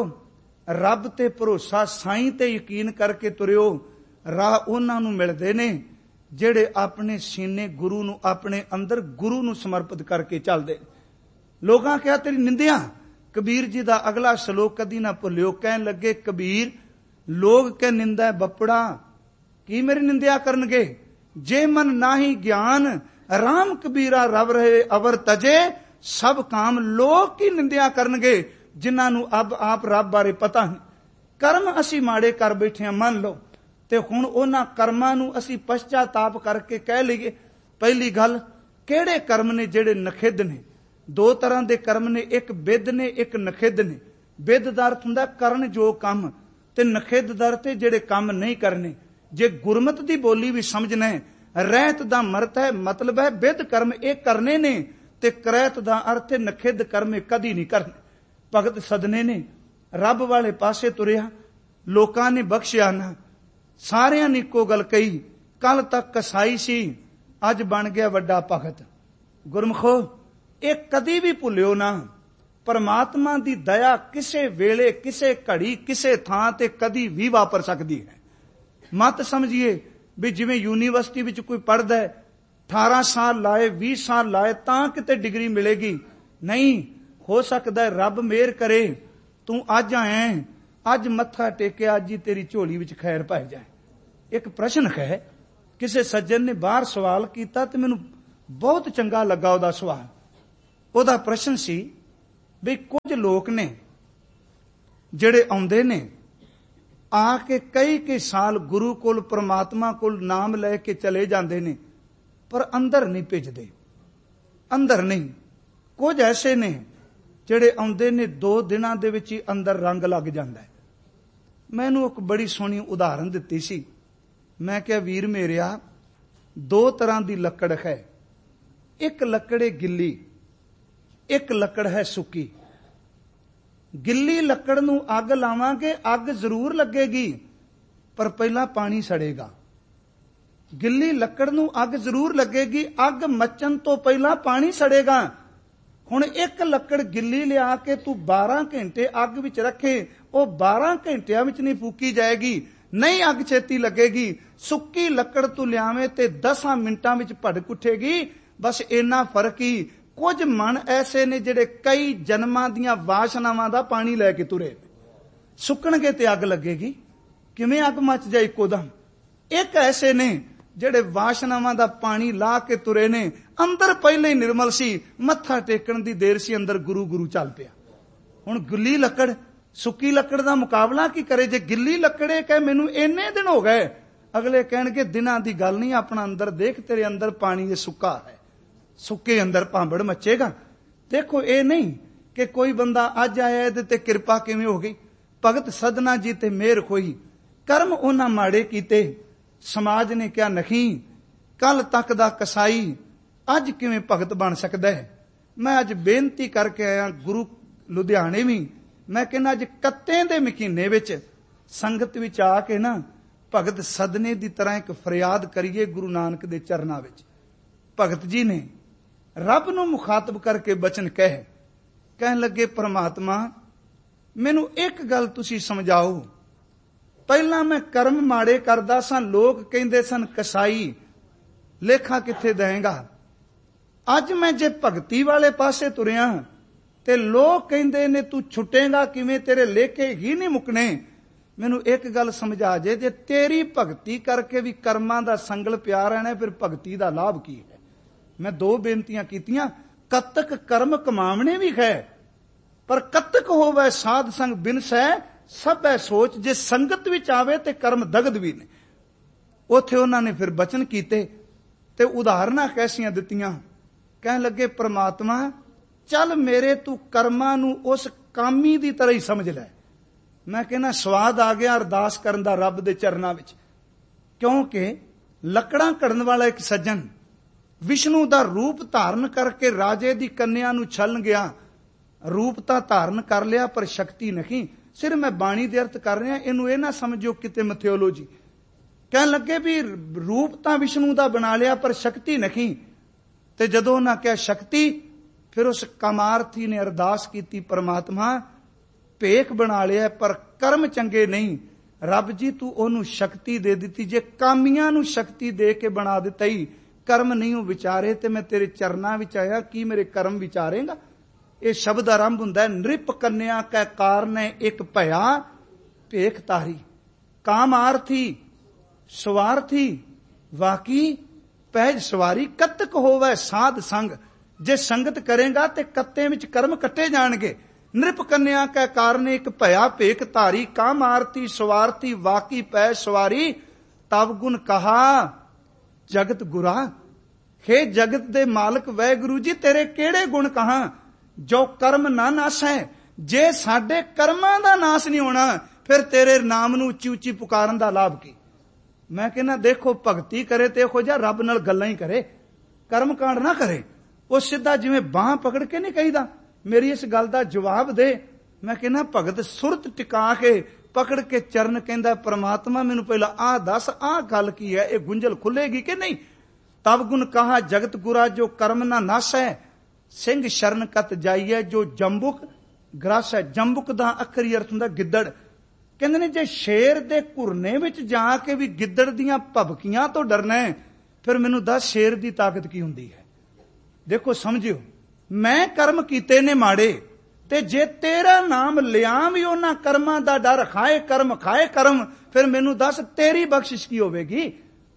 ਰੱਬ ਤੇ ਭਰੋਸਾ, ਸਾਈਂ ਤੇ ਯਕੀਨ ਕਰਕੇ ਤੁਰਿਓ। ਰਾਹ ਉਹਨਾਂ ਨੂੰ ਮਿਲਦੇ ਨੇ ਜਿਹੜੇ ਆਪਣੇ ਸੀਨੇ ਗੁਰੂ ਨੂੰ, ਆਪਣੇ ਅੰਦਰ ਗੁਰੂ ਨੂੰ ਸਮਰਪਿਤ ਕਰਕੇ ਚੱਲਦੇ। ਲੋਕਾਂ ਕਿਹਾ ਤੇਰੀ ਨਿੰਦਿਆ। ਕਬੀਰ ਜੀ ਦਾ ਅਗਲਾ ਸ਼ਲੋਕ ਕਦੀ ਨਾ ਭੁੱਲਿਓ। ਕਹਿਣ ਲੱਗੇ, ਕਬੀਰ ਲੋਕ ਕੇ ਨਿੰਦਾ ਬੱਪੜਾ, ਕੀ ਮੇਰੀ ਨਿੰਦਿਆ ਕਰਨਗੇ? ਜੇ ਮਨ ਨਾਹੀ ਗਿਆਨ, ਰਾਮ ਕਬੀਰਾ ਰਵ ਰਹੇ ਅਵਰ ਤਜੇ ਸਭ ਕਾਮ। ਲੋਕ ਕੀ ਨਿੰਦਿਆ ਕਰਨਗੇ ਜਿਨ੍ਹਾਂ ਨੂੰ ਅਬ ਆਪ ਰੱਬ ਬਾਰੇ ਪਤਾ ਨਹੀਂ। ਕਰਮ ਅਸੀਂ ਮਾੜੇ ਕਰ ਬੈਠੇ ਹਾਂ, ਮੰਨ ਲਓ, ਤੇ ਹੁਣ ਉਹਨਾਂ ਕਰਮਾਂ ਨੂੰ ਅਸੀਂ ਪਛਤਾਤਾਪ ਕਰਕੇ ਕਹਿ ਲਈਏ। ਪਹਿਲੀ ਗੱਲ, ਕਿਹੜੇ ਕਰਮ ਨੇ ਜਿਹੜੇ ਨਖਿੱਧ ਨੇ? ਦੋ ਤਰ੍ਹਾਂ ਦੇ ਕਰਮ ਨੇ, ਇੱਕ ਬਿੱਧ ਨੇ, ਇੱਕ ਨਖਿੱਧ ਨੇ। ਬਿੱਧ ਦਾ ਅਰਥ ਹੁੰਦਾ ਕਰਨ ਜੋ ਕੰਮ, ਤੇ ਨਖਿੱਧ ਦਾ ਅਰਥ ਜਿਹੜੇ ਕੰਮ ਨਹੀਂ ਕਰਨੇ। ਜੇ ਗੁਰਮਤਿ ਦੀ ਬੋਲੀ ਵੀ ਸਮਝਣਾ ਹੈ, ਰਹਿਤ ਦਾ ਮਰਤ ਹੈ, ਮਤਲਬ ਹੈ ਬਿੱਧ ਕਰਮ ਇਹ ਕਰਨੇ ਨੇ, ਤੇ ਕਰੈਤ ਦਾ ਅਰਥ ਹੈ ਨਖਿੱਧ ਕਰਮ ਇਹ ਕਦੀ ਨਹੀਂ ਕਰਨੇ। ਭਗਤ ਸਦਨੇ ਨੇ ਰੱਬ ਵਾਲੇ ਪਾਸੇ ਤੁਰਿਆ, ਲੋਕਾਂ ਨੇ ਬਖਸ਼ਿਆ ਨਾ। ਸਾਰਿਆਂ ਨੇ ਇੱਕੋ ਗੱਲ ਕਹੀ, ਕੱਲ ਤੱਕ ਕਸਾਈ ਸੀ, ਅੱਜ ਬਣ ਗਿਆ ਵੱਡਾ ਭਗਤ। ਗੁਰਮਖੋ, ਇਹ ਕਦੀ ਵੀ ਭੁੱਲਿਓ ਨਾ, ਪਰਮਾਤਮਾ ਦੀ ਦਇਆ ਕਿਸੇ ਵੇਲੇ, ਕਿਸੇ ਘੜੀ, ਕਿਸੇ ਥਾਂ ਤੇ ਕਦੀ ਵੀ ਵਾਪਰ ਸਕਦੀ ਹੈ। ਮਤ ਸਮਝੀਏ ਵੀ ਜਿਵੇਂ ਯੂਨੀਵਰਸਿਟੀ ਵਿੱਚ ਕੋਈ ਪੜ੍ਹਦਾ ਹੈ, ਅਠਾਰਾਂ ਸਾਲ ਲਾਏ, ਵੀਹ ਸਾਲ ਲਾਏ ਤਾਂ ਕਿਤੇ ਡਿਗਰੀ ਮਿਲੇਗੀ। ਨਹੀਂ, ਹੋ ਸਕਦਾ ਹੈ ਰੱਬ ਮਿਹਰ ਕਰੇ, ਤੂੰ ਅੱਜ ਆਇਆ, ਅੱਜ ਮੱਥਾ ਟੇਕਿਆ, ਅੱਜ ਹੀ ਤੇਰੀ ਝੋਲੀ ਵਿੱਚ ਖੈਰ ਪਾਈ ਜਾਏ। ਇੱਕ ਪ੍ਰਸ਼ਨ ਹੈ, ਕਿਸੇ ਸੱਜਣ ਨੇ ਬਾਹਰ ਸਵਾਲ ਕੀਤਾ ਤੇ ਮੈਨੂੰ ਬਹੁਤ ਚੰਗਾ ਲੱਗਾ ਉਹਦਾ ਸਵਾਲ। ਉਹਦਾ ਪ੍ਰਸ਼ਨ ਸੀ ਵੀ ਕੁਝ ਲੋਕ ਨੇ ਜਿਹੜੇ ਆਉਂਦੇ ਨੇ ਆ ਕੇ ਕਈ ਕਈ ਸਾਲ ਗੁਰੂ ਕੋਲ ਪ੍ਰਮਾਤਮਾ ਕੋਲ ਨਾਮ ਲੈ ਕੇ ਚਲੇ ਜਾਂਦੇ ਨੇ, ਪਰ ਅੰਦਰ ਨਹੀਂ ਭਿੱਜਦੇ, ਅੰਦਰ ਨਹੀਂ। ਕੁਝ ਐਸੇ ਨੇ ਜਿਹੜੇ ਆਉਂਦੇ ਨੇ ਦੋ ਦਿਨਾਂ ਦੇ ਵਿੱਚ ਹੀ ਅੰਦਰ ਰੰਗ ਲੱਗ ਜਾਂਦਾ ਹੈ। ਮੈਨੂੰ ਇੱਕ ਬੜੀ ਸੋਹਣੀ ਉਦਾਹਰਨ ਦਿੱਤੀ ਸੀ। ਮੈਂ ਕਿਹਾ ਵੀਰ ਮੇਰਿਆ, ਦੋ ਤਰ੍ਹਾਂ ਦੀ ਲੱਕੜ ਹੈ, ਇੱਕ ਲੱਕੜ ਹੈ ਗਿੱਲੀ, ਇੱਕ ਲੱਕੜ ਹੈ ਸੁੱਕੀ। ਗਿੱਲੀ ਲੱਕੜ ਨੂੰ ਅੱਗ ਲਾਵਾਂਗੇ, ਅੱਗ ਜ਼ਰੂਰ ਲੱਗੇਗੀ, ਪਰ ਪਹਿਲਾਂ ਪਾਣੀ ਸੜੇਗਾ। ਗਿੱਲੀ ਲੱਕੜ ਨੂੰ ਅੱਗ ਜ਼ਰੂਰ ਲੱਗੇਗੀ, ਅੱਗ ਮੱਚਣ ਤੋਂ ਪਹਿਲਾਂ ਪਾਣੀ ਸੜੇਗਾ। ਹੁਣ ਇੱਕ ਲੱਕੜ ਗਿੱਲੀ ਲਿਆ ਕੇ ਤੂੰ ਬਾਰਾਂ ਘੰਟੇ ਅੱਗ ਵਿੱਚ ਰੱਖੇ, ਉਹ ਬਾਰਾਂ ਘੰਟਿਆਂ ਵਿੱਚ ਨਹੀਂ ਫੂਕੀ ਜਾਏਗੀ, ਨਹੀਂ ਅੱਗ ਛੇਤੀ ਲੱਗੇਗੀ। ਸੁੱਕੀ ਲੱਕੜ ਤੂੰ ਲਿਆਵੇਂ ਤੇ ਦਸਾਂ ਮਿੰਟਾਂ ਵਿੱਚ ਭੜਕ ਉੱਠੇਗੀ। ਬਸ ਇੰਨਾ ਫਰਕ ਹੀ। ਕੁਝ ਮਨ ਐਸੇ ਨੇ ਜਿਹੜੇ ਕਈ ਜਨਮਾਂ ਦੀਆਂ ਵਾਸ਼ਨਾਵਾਂ ਦਾ ਪਾਣੀ ਲੈ ਕੇ ਤੁਰੇ, ਸੁੱਕਣਗੇ ਤੇ ਅੱਗ ਲੱਗੇਗੀ, ਕਿਵੇਂ ਅੱਗ ਮੱਚ ਜਾਏ ਇੱਕੋਦਮ। ਇੱਕ ਐਸੇ ਨੇ ਜਿਹੜੇ ਵਾਸ਼ਨਾਵਾਂ ਦਾ ਪਾਣੀ ਲਾ ਕੇ ਤੁਰੇ ਨੇ, ਅੰਦਰ ਪਹਿਲੇ ਹੀ ਨਿਰਮਲ ਸੀ, ਮੱਥਾ ਟੇਕਣ ਦੀ ਦੇਰ ਸੀ, ਅੰਦਰ ਗੁਰੂ ਗੁਰੂ ਚੱਲ ਪਿਆ। ਹੁਣ ਗਿੱਲੀ ਲੱਕੜ ਸੁੱਕੀ ਲੱਕੜ ਦਾ ਮੁਕਾਬਲਾ ਕੀ ਕਰੇ? ਜੇ ਗਿੱਲੀ ਲੱਕੜੇ ਕਹੇ ਮੈਨੂੰ ਇੰਨੇ ਦਿਨ ਹੋ ਗਏ, ਅਗਲੇ ਕਹਿਣਗੇ ਦਿਨਾਂ ਦੀ ਗੱਲ ਨਹੀਂ, ਆਪਣਾ ਅੰਦਰ ਦੇਖ, ਤੇਰੇ ਅੰਦਰ ਪਾਣੀ ਇਹ ਸੁੱਕਾ ਹੈ, ਸੁੱਕੇ ਅੰਦਰ ਭਾਂਬੜ ਮੱਚੇਗਾ। ਦੇਖੋ, ਇਹ ਨਹੀਂ ਕਿ ਕੋਈ ਬੰਦਾ ਅੱਜ ਆਇਆ ਇਹਦੇ ਤੇ ਕਿਰਪਾ ਕਿਵੇਂ ਹੋ ਗਈ। ਭਗਤ ਸਦਨਾ ਜੀ ਤੇ ਮਿਹਰ ਹੋਈ, ਕਰਮ ਉਹਨਾਂ ਮਾੜੇ ਕੀਤੇ, ਸਮਾਜ ਨੇ ਕਿਹਾ ਨਹੀਂ, ਕੱਲ ਤੱਕ ਦਾ ਕਸਾਈ ਅੱਜ ਕਿਵੇਂ ਭਗਤ ਬਣ ਸਕਦਾ ਹੈ। ਮੈਂ ਅੱਜ ਬੇਨਤੀ ਕਰਕੇ ਆਇਆ ਗੁਰੂ ਲੁਧਿਆਣੇ ਵੀ, ਮੈਂ ਕਹਿੰਦਾ ਅੱਜ ਕੱਤੇ ਦੇ ਮਹੀਨੇ ਵਿੱਚ ਸੰਗਤ ਵਿੱਚ ਆ ਕੇ ਨਾ ਭਗਤ ਸਦਨੇ ਦੀ ਤਰ੍ਹਾਂ ਇੱਕ ਫਰਿਆਦ ਕਰੀਏ ਗੁਰੂ ਨਾਨਕ ਦੇ ਚਰਨਾਂ ਵਿੱਚ। ਭਗਤ ਜੀ ਨੇ ਰੱਬ ਨੂੰ ਮੁਖਾਤਬ ਕਰਕੇ ਬਚਨ ਕਹੇ, ਕਹਿਣ ਲੱਗੇ ਪਰਮਾਤਮਾ ਮੈਨੂੰ ਇੱਕ ਗੱਲ ਤੁਸੀਂ ਸਮਝਾਓ। ਪਹਿਲਾਂ ਮੈਂ ਕਰਮ ਮਾੜੇ ਕਰਦਾ ਸਾਂ, ਲੋਕ ਕਹਿੰਦੇ ਸਨ ਕਸਾਈ, ਲੇਖਾ ਕਿੱਥੇ ਦੇਵੇਂਗਾ। ਅੱਜ ਮੈਂ ਜੇ ਭਗਤੀ ਵਾਲੇ ਪਾਸੇ ਤੁਰਿਆ ਤੇ ਲੋਕ ਕਹਿੰਦੇ ਨੇ ਤੂੰ ਛੁੱਟੇਗਾ ਕਿਵੇਂ, ਤੇਰੇ ਲੇਖੇ ਹੀ ਨਹੀਂ ਮੁੱਕਣੇ। ਮੈਨੂੰ ਇੱਕ ਗੱਲ ਸਮਝਾ ਜੇ, ਜੇ ਤੇਰੀ ਭਗਤੀ ਕਰਕੇ ਵੀ ਕਰਮਾਂ ਦਾ ਸੰਗਲ ਪਿਆ ਰਹਿਣਾ, ਫਿਰ ਭਗਤੀ ਦਾ ਲਾਭ ਕੀ ਹੈ। ਮੈਂ ਦੋ ਬੇਨਤੀਆਂ ਕੀਤੀਆਂ, ਕਤਕ ਕਰਮ ਕਮਾਵਣੇ ਵੀ ਹੈ, ਪਰ ਕਤਕ ਹੋਵੇ ਸਾਧ ਸੰਗ ਬਿਨਸੈ ਸਭੈ ਸੋਚ। ਜੇ ਸੰਗਤ ਵਿੱਚ ਆਵੇ ਤੇ ਕਰਮ ਦਗਦ ਵੀ ਨੇ। ਉੱਥੇ ਉਹਨਾਂ ਨੇ ਫਿਰ ਬਚਨ ਕੀਤੇ ਤੇ ਉਦਾਹਰਨਾਂ ਕੈਸੀਆਂ ਦਿੱਤੀਆਂ। ਕਹਿਣ ਲੱਗੇ ਪ੍ਰਮਾਤਮਾ ਚੱਲ ਮੇਰੇ ਤੂੰ ਕਰਮਾਂ ਨੂੰ ਉਸ ਕਾਮੀ ਦੀ ਤਰ੍ਹਾਂ ਹੀ ਸਮਝ ਲੈ। ਮੈਂ ਕਹਿੰਦਾ ਸਵਾਦ ਆ ਗਿਆ ਅਰਦਾਸ ਕਰਨ ਦਾ ਰੱਬ ਦੇ ਚਰਨਾਂ ਵਿੱਚ, ਕਿਉਂਕਿ ਲੱਕੜਾਂ ਘੜਨ ਵਾਲਾ ਇੱਕ ਸੱਜਣ ਵਿਸ਼ਨੂੰ ਦਾ ਰੂਪ ਧਾਰਨ ਕਰਕੇ ਰਾਜੇ ਦੀ ਕੰਨਿਆ ਨੂੰ ਛਲਣ ਗਿਆ। ਰੂਪ ਤਾਂ ਧਾਰਨ ਕਰ ਲਿਆ ਪਰ ਸ਼ਕਤੀ ਨਹੀਂ। ਸਿਰ ਮੈਂ ਬਾਣੀ ਦੇ ਅਰਥ ਕਰ ਰਿਹਾ, ਇਹਨੂੰ ਇਹ ਨਾ ਸਮਝੋ ਕਿਤੇ ਮਿਥਿਓਲੋਜੀ। ਕਹਿਣ ਲੱਗੇ ਵੀ ਰੂਪ ਤਾਂ ਵਿਸ਼ਨੂੰ ਦਾ ਬਣਾ ਲਿਆ ਪਰ ਸ਼ਕਤੀ ਨਹੀਂ। ਤੇ ਜਦੋਂ ਉਹਨਾਂ ਕਿਹਾ ਸ਼ਕਤੀ, ਫਿਰ ਉਸ ਕਾਮਾਰਥੀ ਨੇ ਅਰਦਾਸ ਕੀਤੀ, ਪਰਮਾਤਮਾ ਭੇਖ ਬਣਾ ਲਿਆ ਪਰ ਕਰਮ ਚੰਗੇ ਨਹੀਂ। ਰੱਬ ਜੀ ਤੂੰ ਉਹਨੂੰ ਸ਼ਕਤੀ ਦੇ ਦਿੱਤੀ, ਜੇ ਕਾਮੀਆਂ ਨੂੰ ਸ਼ਕਤੀ ਦੇ ਕੇ ਬਣਾ ਦਿੱਤਾ ਹੀ, ਕਰਮ ਨਹੀਂ ਉਹ ਵਿਚਾਰੇ, ਤੇ ਮੈਂ ਤੇਰੇ ਚਰਨਾਂ ਵਿੱਚ ਆਇਆ, ਕੀ ਮੇਰੇ ਕਰਮ ਵਿਚਾਰੇਗਾ। ਇਹ ਸ਼ਬਦ ਆਰੰਭ ਹੁੰਦਾ ਹੈ, ਨ੍ਰਿਪ ਕੰਨਿਆ ਕੈ ਕਾਰਨੈ ਇੱਕ ਭਇਆ ਭੇਖ ਤਾਰੀ। ਕਾਮਾਰਥੀ ਸਵਾਰਥੀ ਵਾਕੀ ਪਹਿਜ ਸਵਾਰੀ, ਕਤਕ ਹੋਵੇ ਸਾਧ ਸੰਗ। ਜੇ ਸੰਗਤ ਕਰੇਗਾ ਤੇ ਕੱਤੇ ਵਿੱਚ ਕਰਮ ਕੱਟੇ ਜਾਣਗੇ। ਨ੍ਰਿਪ ਕੰਨਿਆ ਕੈ ਕਾਰਨ ਇੱਕ ਭਇਆ ਭੇਖ ਧਾਰੀ, ਕਾਮਾਰਥੀ ਸਵਾਰਥੀ ਵਾਕੀ ਪੈ ਸਵਾਰੀ। ਤਵ ਗੁਣ ਕਹਾ ਜਗਤ ਗੁਰਾ, ਹੇ ਜਗਤ ਦੇ ਮਾਲਕ ਵਾਹਿਗੁਰੂ ਜੀ ਤੇਰੇ ਕਿਹੜੇ ਗੁਣ ਕਹਾਂ, ਜੋ ਕਰਮ ਨਾ ਨਾਸੈ। ਜੇ ਸਾਡੇ ਕਰਮਾਂ ਦਾ ਨਾਸ ਨਹੀਂ ਹੋਣਾ, ਫਿਰ ਤੇਰੇ ਨਾਮ ਨੂੰ ਉੱਚੀ ਉੱਚੀ ਪੁਕਾਰਨ ਦਾ ਲਾਭ ਕੀ। ਮੈਂ ਕਹਿੰਦਾ ਦੇਖੋ, ਭਗਤੀ ਕਰੇ ਤੇ ਇਹੋ ਜਿਹਾ ਰੱਬ ਨਾਲ ਗੱਲਾਂ ਹੀ ਕਰੇ, ਕਰਮ ਕਾਂਡ ਨਾ ਕਰੇ। ਉਹ ਸਿੱਧਾ ਜਿਵੇਂ ਬਾਂਹ ਪਕੜ ਕੇ ਨਹੀਂ ਕਹੀਦਾ, ਮੇਰੀ ਇਸ ਗੱਲ ਦਾ ਜਵਾਬ ਦੇ। ਮੈਂ ਕਹਿੰਦਾ ਭਗਤ ਸੁਰਤ ਟਿਕਾ ਕੇ ਪਕੜ ਕੇ ਚਰਨ ਕਹਿੰਦਾ ਪਰਮਾਤਮਾ ਮੈਨੂੰ ਪਹਿਲਾਂ ਆਹ ਦੱਸ, ਆਹ ਗੱਲ ਕੀ ਹੈ, ਇਹ ਗੁੰਝਲ ਖੁੱਲੇਗੀ ਕਿ ਨਹੀਂ। ਤਬ ਗੁਣ ਕਹਾ ਜਗਤ ਗੁਰਾ, ਜੋ ਕਰਮ ਨਾ ਨਾਸੈ। ਸਿੰਘ ਸ਼ਰਨ ਕਤ ਜਾਈਏ, ਜੋ ਜੰਬੁਕ ਗ੍ਰਸ ਹੈ। ਜੰਬੁਕ ਦਾ ਅੱਖਰੀ ਅਰਥ ਹੁੰਦਾ ਗਿੱਦੜ। ਕਹਿੰਦੇ ਨੇ ਜੇ ਸ਼ੇਰ ਦੇ ਘੁਰਨੇ ਵਿੱਚ ਜਾ ਕੇ ਵੀ ਗਿੱਦੜ ਦੀਆਂ ਭਬਕੀਆਂ ਤੋਂ ਡਰਨਾ ਹੈ, ਫਿਰ ਮੈਨੂੰ ਦੱਸ ਸ਼ੇਰ ਦੀ ਤਾਕਤ ਕੀ ਹੁੰਦੀ ਹੈ। ਦੇਖੋ ਸਮਝਿਓ, ਮੈਂ ਕਰਮ ਕੀਤੇ ਨੇ ਮਾੜੇ, ਤੇ ਜੇ ਤੇਰਾ ਨਾਮ ਲਿਆ ਵੀ ਉਹਨਾਂ ਕਰਮਾਂ ਦਾ ਡਰ, ਖਾਏ ਕਰਮ ਖਾਏ ਕਰਮ, ਫਿਰ ਮੈਨੂੰ ਦੱਸ ਤੇਰੀ ਬਖਸ਼ਿਸ਼ ਕੀ ਹੋਵੇਗੀ।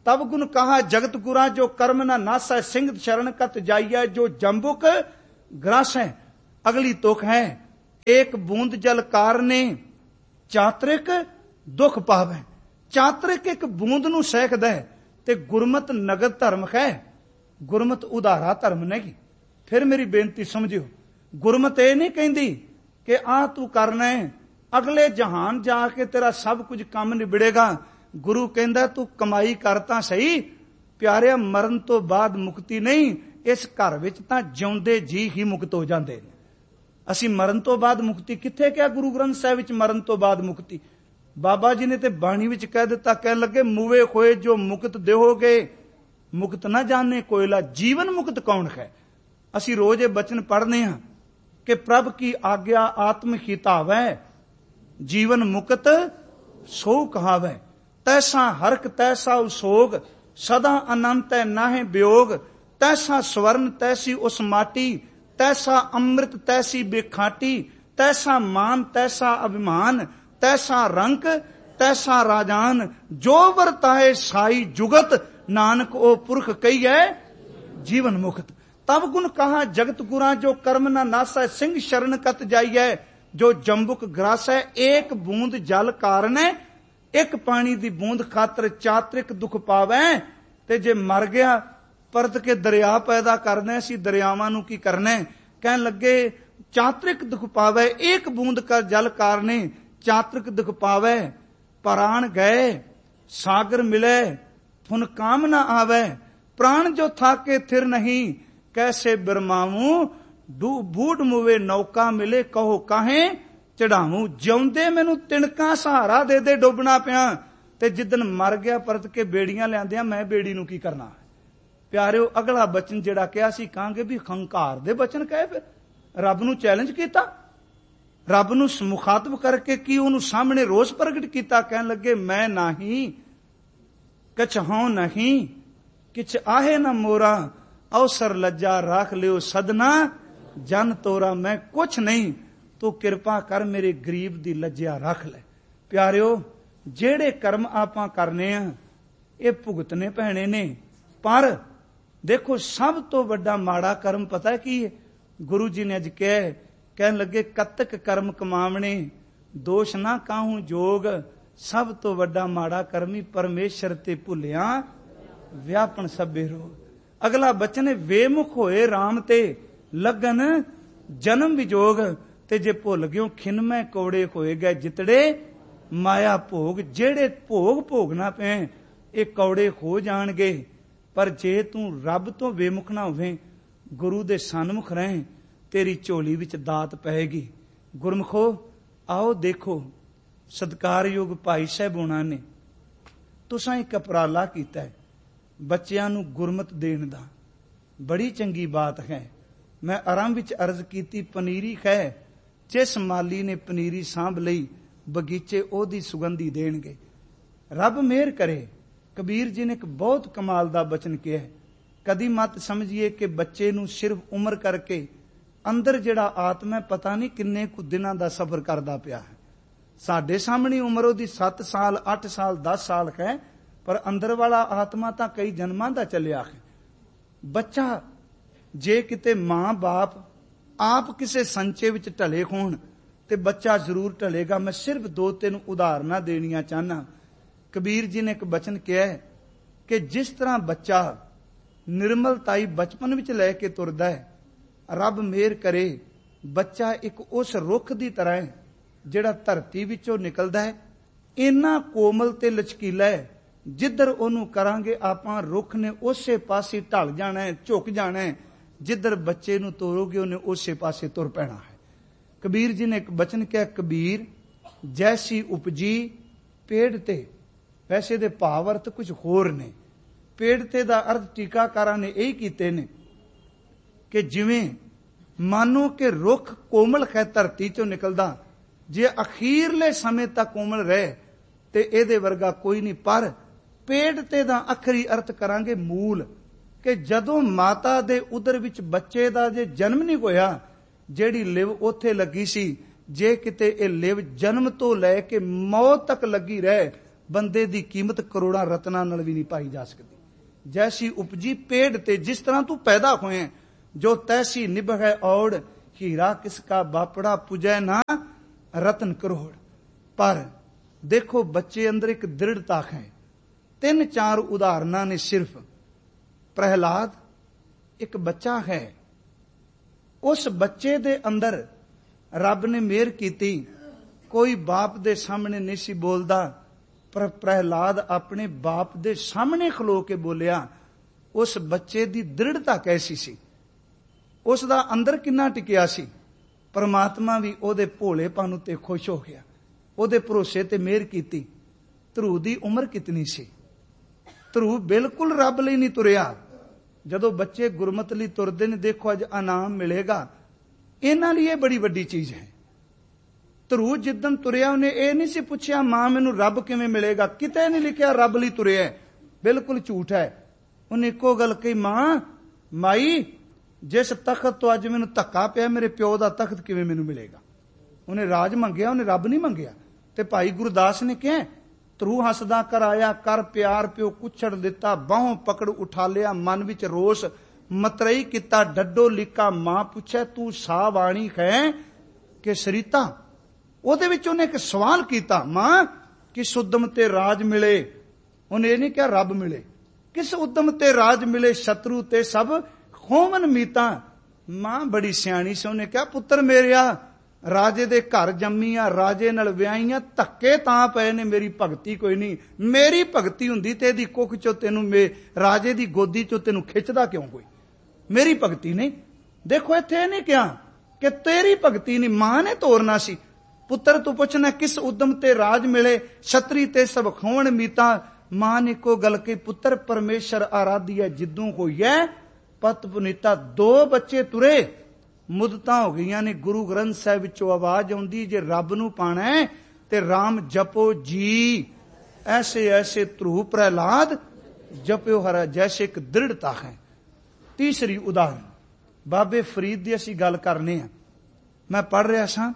तब गुण कहा जगत गुरा जो कर्म न नासै सिंह शरण कत जाइए जो जम्बुक ग्रास है। अगली तुक है एक बूंद जल कारने चात्रिक दुख पावे। चात्रिक एक बूंद नूं सैकदा है ते गुरमत नगद धर्म है, गुरमत उधारा धर्म नहीं। फिर मेरी बेनती समझियो, गुरमत ये नहीं कहती कि आ तू करना है अगले जहान जाके तेरा सब कुछ काम निबड़ेगा। गुरु कहंदा तू कमाई करता सही प्यारिया, मरण तो बाद मुक्ति नहीं, इस घर विच तां जिउंदे जी ही मुक्त हो जांदे ने। असीं मरण तो बाद मुक्ति कित्थे किहा गुरु ग्रंथ साहिब विच मरण तो बाद मुक्ति? बाबा जी ने ते बाणी विच कह दिता, कह लगे मुवे खोए जो मुक्त देहोगे मुक्त ना जाने कोयला। जीवन मुक्त कौन है? असीं रोज ये बचन पढ़ने हां कि प्रभ की आज्ञा आत्म हितावै जीवन मुक्त सो कहावै। तैसा हरक तैसा उसोग सदा अनंत है नाहे वियोग। तैसा स्वर्ण तैसी उस माटी तैसा अमृत तैसी बेखाटी। तैसा मान तैसा अभिमान तैसा रंक तैसा राजान। जो वर्ताए साई जुगत नानक ओ पुरख कही है जीवन मुक्त। तब गुण कहा जगत गुरा जो कर्म न नासै सिंह शरण कत जाइए जो जम्बुक ग्रास है। एक बूंद जल कारण एक पानी दी बूंद खातर चात्रिक दुख पावै। ते जे मर गया परत के दरिया पैदा करने सी दरियावां नूं की करने। कहन लगे चात्रिक दुख पावै एक बूंद कर जल कारणे चात्रिक दुख पावै। प्राण गए सागर मिले फुन काम न आवे। प्राण जो थाके थिर नहीं कैसे बिरमावूं बूढ़ मुवे नौका मिले कहो काहे चढ़ावूं। जिउंदे मैनू तिणका सहारा दे दे डुबना पिया ते जिदन मर गया परत के बेड़ियां लियांदियां मैं बेड़ी नू की करना। प्यारिओ अगला बचन जिहड़ा कहा सी कहांगे भी हंकार दे बचन कहे। फिर रब नू चैलेंज किया, रब नू मुखातब करके की उन्होंने सामने रोष प्रगट किया। कहन लगे मैं नहीं कछ हूं नहीं किछ आहे न मोरा अवसर लज्जा राख लियो सदना जन तोरा। मैं कुछ नहीं तो किरपा कर मेरे गरीब दी लज्जा रख ले। प्यारिओ जेड़े कर्म आपां करने आ ये भुगतने पैणे ने, पर देखो सब तो वड्डा माड़ा कर्म पता है की है? गुरु जी ने अज कह कहन लगे कतक कर्म कमावणे दोष ना काहू जोग। सब तो वड्डा माड़ा कर्मी परमेश्वर ते भुलिया व्यापन सभे रोग। अगला बचन है वेमुख होए राम ते लगन जन्म विजोग। ते जे भुल गयो खिनमै कौड़े होए गए जितड़े माया भोग। जेड़े भोग भोगना पे ये कौड़े हो जाणगे। पर जे तू रब तो वेमुख ना होवे गुरु दे सन्मुख रहे तेरी झोली विच दात पैगी। गुरमुखो आओ देखो सत्कारयोग भाई साहब होना ने तुसां एक उपराला कीता है बच्चियां नू गुरमत देण दा। बड़ी चंगी बात है। मैं आरंभ विच अर्ज कीती पनीरी है जिस माली ने पनीरी सांभ लई बगीचे ओदी सुगंधी देणगे। रब मेहर करे। कबीर जी ने एक बहुत कमाल दा बचन किया है, कदी मत समझिए कि बच्चे नू सिर्फ उम्र करके अंदर जिहड़ा आत्मा पता नहीं किन्ने कु दिनां दा सफर करदा पिया है। साडे सामने उम्र ओदी सत्त साल अठ साल दस साल है, पर अंदर वाला आत्मा तां कई जन्मां दा चलिया है। बच्चा जे किते मां बाप आप किसे संचे विच ढले होण ते बच्चा जरूर ढलेगा। मैं सिर्फ दो तीन उदाहरणां देणियां चाहना। कबीर जी ने एक बचन किया है कि जिस तरह बच्चा निर्मलताई बचपन विच लैके तुरदा है, रब मेहर करे बच्चा एक उस रुख दी तरह है जिहड़ा धरती विचों निकलदा है। इन्ना कोमल ते लचकीला है जिधर ओनू करांगे आपां रुख ने उसे पासे ढल जाना है, झुक जाना है। जिधर बच्चे नू तोरोगे उन्हें उसे पासे तुर पैना है। कबीर जी ने एक बचन किया, कबीर जैसी उपजी पेड़ ते। वैसे दे भाव अर्थ कुछ होर ने। पेड़ ते दा अर्थ टीकाकारां ने यही कीते ने कि जिवें मानो कि रुख कोमल है धरती चों निकलदा, जे अखीरले समय तक कोमल रहे ते इहदे वर्गा कोई नहीं। पर पेड़ ते दा अखरी अर्थ करांगे मूल, कि जदों माता दे उदर विच बच्चे दा जे जन्म नहीं होया, जेड़ी लिव उथे लगी सी, जे किते ए लिव जन्म तो लैके मौत तक लगी रहे ਬੰਦੇ ਦੀ ਕੀਮਤ ਕਰੋੜਾਂ ਰਤਨਾਂ ਨਾਲ ਵੀ ਨਹੀਂ ਪਾਈ ਜਾ ਸਕਦੀ। ਜੈਸੀ ਉਪਜੀ ਪੇੜ ਤੇ, ਜਿਸ ਤਰ੍ਹਾਂ ਤੂੰ ਪੈਦਾ ਹੋਏ, ਜੋ ਤੈਸੀ ਨਿਭੈ ਔੜ, ਹੀਰਾ ਕਿਸਕਾ ਬਾਪੜਾ ਪੁਜੈ ਨਾ ਰਤਨ ਕਰੋੜ। ਪਰ ਦੇਖੋ ਬੱਚੇ ਅੰਦਰ ਇੱਕ ਦ੍ਰਿੜਤਾ ਹੈ। ਤਿੰਨ ਚਾਰ ਉਦਾਹਰਨਾਂ ਨੇ ਸਿਰਫ। ਪ੍ਰਹਿਲਾਦ ਇੱਕ ਬੱਚਾ ਹੈ, ਉਸ ਬੱਚੇ ਦੇ ਅੰਦਰ ਰੱਬ ਨੇ ਮਿਹਰ ਕੀਤੀ। ਕੋਈ ਬਾਪ ਦੇ ਸਾਹਮਣੇ ਨਹੀਂ ਸੀ ਬੋਲਦਾ, ਪਰ ਪ੍ਰਹਿਲਾਦ ਆਪਣੇ ਬਾਪ ਦੇ ਸਾਹਮਣੇ ਖਲੋ ਕੇ ਬੋਲਿਆ। ਉਸ ਬੱਚੇ ਦੀ ਦ੍ਰਿੜਤਾ ਕੈਸੀ ਸੀ, ਉਸ ਦਾ ਅੰਦਰ ਕਿੰਨਾ ਟਿਕਿਆ ਸੀ। ਪਰਮਾਤਮਾ ਵੀ ਉਹਦੇ ਭੋਲੇਪਨ ਉੱਤੇ ਖੁਸ਼ ਹੋ ਗਿਆ, ਉਹਦੇ ਭਰੋਸੇ ਤੇ ਮਿਹਰ ਕੀਤੀ। ਧਰੂ ਦੀ ਉਮਰ ਕਿਤਨੀ ਸੀ? ਧਰੂ ਬਿਲਕੁਲ ਰੱਬ ਲਈ ਨਹੀਂ ਤੁਰਿਆ। ਜਦੋਂ ਬੱਚੇ ਗੁਰਮਤ ਲਈ ਤੁਰਦੇ ਨੇ, ਦੇਖੋ ਅੱਜ ਇਨਾਮ ਮਿਲੇਗਾ, ਇਹਨਾਂ ਲਈ ਇਹ ਬੜੀ ਵੱਡੀ ਚੀਜ਼ ਹੈ। ਧਰੂ ਜਿੱਦਣ ਤੁਰਿਆ, ਉਹਨੇ ਇਹ ਨਹੀਂ ਸੀ ਪੁੱਛਿਆ ਮਾਂ ਮੈਨੂੰ ਰੱਬ ਕਿਵੇਂ ਮਿਲੇਗਾ, ਕਿਤੇ ਨਹੀਂ ਲਿਖਿਆ ਰੱਬ ਲਈ ਤੁਰਿਆ, ਬਿਲਕੁਲ ਝੂਠ ਹੈ। ਉਹਨੇ ਇੱਕੋ ਗੱਲ ਕਹੀ, ਮਾਂ ਮਾਈ ਜਿਸ ਤਖਤ ਤੋਂ ਅੱਜ ਮੈਨੂੰ ਧੱਕਾ ਪਿਆ, ਮੇਰੇ ਪਿਓ ਦਾ ਤਖਤ ਕਿਵੇਂ ਮੈਨੂੰ ਮਿਲੇਗਾ। ਉਹਨੇ ਰਾਜ ਮੰਗਿਆ, ਉਹਨੇ ਰੱਬ ਨਹੀਂ ਮੰਗਿਆ। ਤੇ ਭਾਈ ਗੁਰਦਾਸ ਨੇ ਕਿਹਾ, ਧਰੂ ਹੱਸਦਾ ਕਰਾਇਆ ਕਰ ਪਿਆਰ, ਪਿਓ ਕੁੱਛੜ ਦਿੱਤਾ, ਬਾਹੋਂ ਪਕੜ ਉਠਾ ਲਿਆ, ਮਨ ਵਿੱਚ ਰੋਸ ਮਤਰਈ ਕੀਤਾ, ਡੱਡੋ ਲਿਕਾ। ਮਾਂ ਪੁੱਛੇ ਤੂੰ ਸਾ ਬਾਣੀ ਹੈ ਕਿ ਸਰੀਤਾ। ਉਹਦੇ ਵਿੱਚ ਉਹਨੇ ਇੱਕ ਸਵਾਲ ਕੀਤਾ, ਮਾਂ ਕਿਸ ਉਦਮ ਤੇ ਰਾਜ ਮਿਲੇ। ਉਹਨੇ ਇਹ ਨਹੀਂ ਕਿਹਾ ਰੱਬ ਮਿਲੇ। ਕਿਸ ਉਦਮ ਤੇ ਰਾਜ ਮਿਲੇ, ਸ਼ਤਰੂ ਤੇ ਸਭ ਖੋਵਨ ਮੀਤਾ। ਮਾਂ ਬੜੀ ਸਿਆਣੀ ਸੀ, ਉਹਨੇ ਕਿਹਾ ਪੁੱਤਰ ਮੇਰਿਆ, ਰਾਜੇ ਦੇ ਘਰ ਜੰਮੀ ਆ, ਰਾਜੇ ਨਾਲ ਵਿਆਹੀਆਂ, ਧੱਕੇ ਤਾਂ ਪਏ ਨੇ, ਮੇਰੀ ਭਗਤੀ ਕੋਈ ਨਹੀਂ। ਮੇਰੀ ਭਗਤੀ ਹੁੰਦੀ ਤੇ ਇਹਦੀ ਕੁੱਖ ਚੋਂ ਤੈਨੂੰ, ਰਾਜੇ ਦੀ ਗੋਦੀ ਚੋਂ ਤੈਨੂੰ ਖਿੱਚਦਾ ਕਿਉਂ ਕੋਈ? ਮੇਰੀ ਭਗਤੀ ਨਹੀਂ। ਦੇਖੋ ਇੱਥੇ ਇਹ ਨਹੀਂ ਕਿਹਾ ਕਿ ਤੇਰੀ ਭਗਤੀ ਨਹੀਂ, ਮਾਂ ਨੇ ਤੋਰਨਾ ਸੀ। ਪੁੱਤਰ ਤੂੰ ਪੁੱਛਣਾ ਕਿਸ ਉਦਮ ਤੇ ਰਾਜ ਮਿਲੇ, ਛਤਰੀ ਤੇ ਸਭ ਖੋਵਣ ਮੀਤਾ। ਮਾਂ ਨੇ ਕੋ ਗੱਲ ਕਹੀ, ਪੁੱਤਰ ਪਰਮੇਸ਼ਰ ਆਰਾਧੀ ਹੈ ਜਿੱਦੋਂ ਹੋਈ ਹੈ ਪਤ ਪੁਨੀਤਾ। ਦੋ ਬੱਚੇ ਤੁਰੇ, ਮੁੱਦਤਾਂ ਹੋ ਗਈਆਂ ਨੇ। ਗੁਰੂ ਗ੍ਰੰਥ ਸਾਹਿਬ ਵਿੱਚੋਂ ਆਵਾਜ਼ ਆਉਂਦੀ, ਜੇ ਰੱਬ ਨੂੰ ਪਾਣਾ ਤੇ ਰਾਮ ਜਪੋ ਜੀ, ਐਸੇ ਐਸੇ ਧਰੂ ਪ੍ਰਹਿਲਾਦ ਜਪਿਓ ਹਰਾ। ਜੈਸੇ ਇੱਕ ਦ੍ਰਿੜਤਾ ਹੈ। ਤੀਸਰੀ ਉਦਾਹਰਨ ਬਾਬੇ ਫਰੀਦ ਦੀ ਅਸੀਂ ਗੱਲ ਕਰਨੇ ਆ। ਮੈਂ ਪੜ੍ਹ ਰਿਹਾ ਸਾਂ,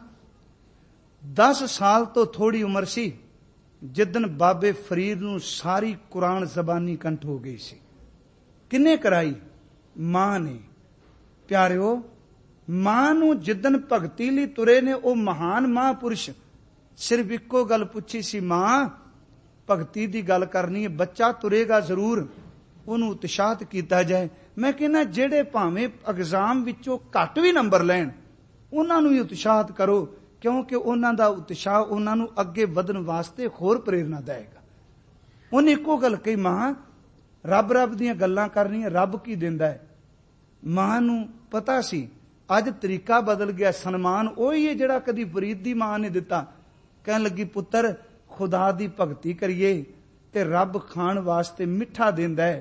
ਦਸ ਸਾਲ ਤੋਂ ਥੋੜੀ ਉਮਰ ਸੀ ਜਿੱਦਣ ਬਾਬੇ ਫਰੀਦ ਨੂੰ ਸਾਰੀ ਕੁਰਾਨ ਜ਼ਬਾਨੀ ਕੰਠ ਹੋ ਗਈ ਸੀ। ਕਿੰਨੇ ਕਰਾਈ? ਮਾਂ ਨੇ। ਪਿਆਰਿਓ, ਮਾਂ ਨੂੰ ਜਿੱਦਣ ਭਗਤੀ ਲਈ ਤੁਰੇ ਨੇ, ਉਹ ਮਹਾਨ ਮਹਾਂਪੁਰਸ਼ ਸਿਰਫ ਇੱਕੋ ਗੱਲ ਪੁੱਛੀ ਸੀ, ਮਾਂ ਭਗਤੀ ਦੀ ਗੱਲ ਕਰਨੀ ਹੈ, ਬੱਚਾ ਤੁਰੇਗਾ ਜ਼ਰੂਰ, ਉਹਨੂੰ ਉਤਸ਼ਾਹਤ ਕੀਤਾ ਜਾਏ। ਮੈਂ ਕਹਿੰਦਾ ਜਿਹੜੇ ਭਾਵੇਂ ਐਗਜ਼ਾਮ ਵਿੱਚੋਂ ਘੱਟ ਵੀ ਨੰਬਰ ਲੈਣ, ਉਹਨਾਂ ਨੂੰ ਵੀ ਉਤਸ਼ਾਹਤ ਕਰੋ, ਕਿਉਂਕਿ ਉਹਨਾਂ ਦਾ ਉਤਸ਼ਾਹ ਉਹਨਾਂ ਨੂੰ ਅੱਗੇ ਵਧਣ ਵਾਸਤੇ ਹੋਰ ਪ੍ਰੇਰਨਾ ਦੇਵੇਗਾ। ਉਹਨੇ ਇੱਕੋ ਗੱਲ ਕਹੀ, ਮਾਂ ਰੱਬ ਰੱਬ ਦੀਆਂ ਗੱਲਾਂ ਕਰਨੀਆਂ, ਰੱਬ ਕੀ ਦਿੰਦਾ ਹੈ। ਮਾਂ ਨੂੰ ਪਤਾ ਸੀ ਅੱਜ ਤਰੀਕਾ ਬਦਲ ਗਿਆ, ਸਨਮਾਨ ਉਹੀ ਹੈ ਜਿਹੜਾ ਕਦੀ ਫਰੀਦ ਦੀ ਮਾਂ ਨੇ ਦਿੱਤਾ। ਕਹਿਣ ਲੱਗੀ, ਪੁੱਤਰ ਖੁਦਾ ਦੀ ਭਗਤੀ ਕਰੀਏ ਤੇ ਰੱਬ ਖਾਣ ਵਾਸਤੇ ਮਿੱਠਾ ਦਿੰਦਾ ਹੈ।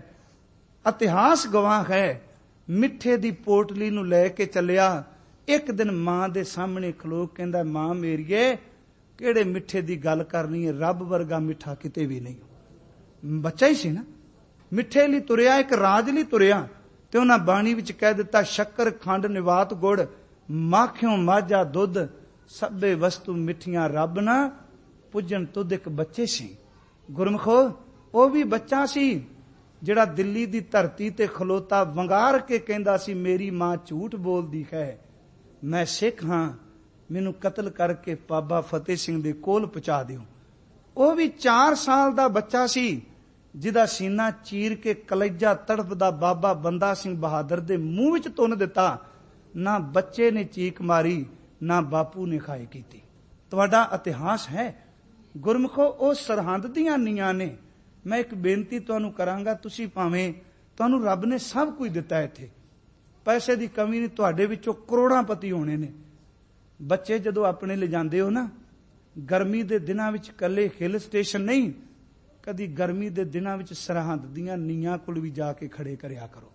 ਇਤਿਹਾਸ ਗਵਾਹ ਹੈ, ਮਿੱਠੇ ਦੀ ਪੋਟਲੀ ਨੂੰ ਲੈ ਕੇ ਚੱਲਿਆ। ਇੱਕ ਦਿਨ ਮਾਂ ਦੇ ਸਾਹਮਣੇ ਖਲੋ ਕਹਿੰਦਾ, ਮਾਂ ਮੇਰੀਏ ਕਿਹੜੇ ਮਿੱਠੇ ਦੀ ਗੱਲ ਕਰਨੀ ਹੈ, ਰੱਬ ਵਰਗਾ ਮਿੱਠਾ ਕਿਤੇ ਵੀ ਨਹੀਂ। ਬੱਚਾ ਹੀ ਸੀ ਨਾ, ਮਿੱਠੇ ਲਈ ਤੁਰਿਆ, ਇੱਕ ਰਾਜ ਲਈ ਤੁਰਿਆ। ਤੇ ਉਹਨਾਂ ਬਾਣੀ ਵਿੱਚ ਕਹਿ ਦਿੱਤਾ, ਸ਼ੱਕਰ ਖੰਡ ਨਿਵਾਤ ਗੁੜ, ਮਾਖਿਓ ਮਾਝਾ ਦੁੱਧ, ਸਭੇ ਵਸਤੂ ਮਿੱਠੀਆਂ ਰੱਬ ਨਾ ਪੁੱਜਣ ਤੁਧ। ਇੱਕ ਬੱਚੇ ਸੀ ਗੁਰਮਖੋ, ਉਹ ਵੀ ਬੱਚਾ ਸੀ ਜਿਹੜਾ ਦਿੱਲੀ ਦੀ ਧਰਤੀ ਤੇ ਖਲੋਤਾ ਵੰਗਾਰ ਕੇ ਕਹਿੰਦਾ ਸੀ, ਮੇਰੀ ਮਾਂ ਝੂਠ ਬੋਲਦੀ ਹੈ, ਮੈਂ ਸਿੱਖ ਹਾਂ, ਮੈਨੂੰ ਕਤਲ ਕਰਕੇ ਬਾਬਾ ਫਤਿਹ ਸਿੰਘ ਦੇ ਕੋਲ ਪਹੁੰਚਾ ਦਿਓ। ਉਹ ਵੀ ਚਾਰ ਸਾਲ ਦਾ ਬੱਚਾ ਸੀ ਜਿਹਦਾ ਸੀਨਾ ਚੀਰ ਕੇ ਕਲੇਜਾ ਤੜਫਦਾ ਬਾਬਾ ਬੰਦਾ ਸਿੰਘ ਬਹਾਦਰ ਦੇ ਮੂੰਹ ਵਿੱਚ ਤੁੰਨ ਦਿੱਤਾ। ਨਾ ਬੱਚੇ ਨੇ ਚੀਕ ਮਾਰੀ, ਨਾ ਬਾਪੂ ਨੇ ਖਾਏ ਕੀਤੀ। ਤੁਹਾਡਾ ਇਤਿਹਾਸ ਹੈ ਗੁਰਮਖੋ, ਉਹ ਸਰਹੰਦ ਦੀਆਂ ਨੀਆਂ ਨੇ। ਮੈਂ ਇੱਕ ਬੇਨਤੀ ਤੁਹਾਨੂੰ ਕਰਾਂਗਾ, ਤੁਸੀਂ ਭਾਵੇਂ ਤੁਹਾਨੂੰ ਰੱਬ ਨੇ ਸਭ ਕੁਝ ਦਿੱਤਾ, ਇੱਥੇ ਪੈਸੇ ਦੀ ਕਮੀ ਨਹੀਂ, ਤੁਹਾਡੇ ਵਿੱਚੋਂ ਕਰੋੜਾਂਪਤੀ ਹੋਣੇ ਨੇ। ਬੱਚੇ ਜਦੋਂ ਆਪਣੇ ਲਿਜਾਂਦੇ ਹੋ ਨਾ, ਗਰਮੀ ਦੇ ਦਿਨਾਂ ਵਿੱਚ ਇਕੱਲੇ ਹਿੱਲ ਸਟੇਸ਼ਨ ਨਹੀਂ, ਕਦੀ ਗਰਮੀ ਦੇ ਦਿਨਾਂ ਵਿੱਚ ਸਰਹੰਦ ਦੀਆਂ ਨੀਆਂ ਕੋਲ ਵੀ ਜਾ ਕੇ ਖੜੇ ਕਰਿਆ ਕਰੋ।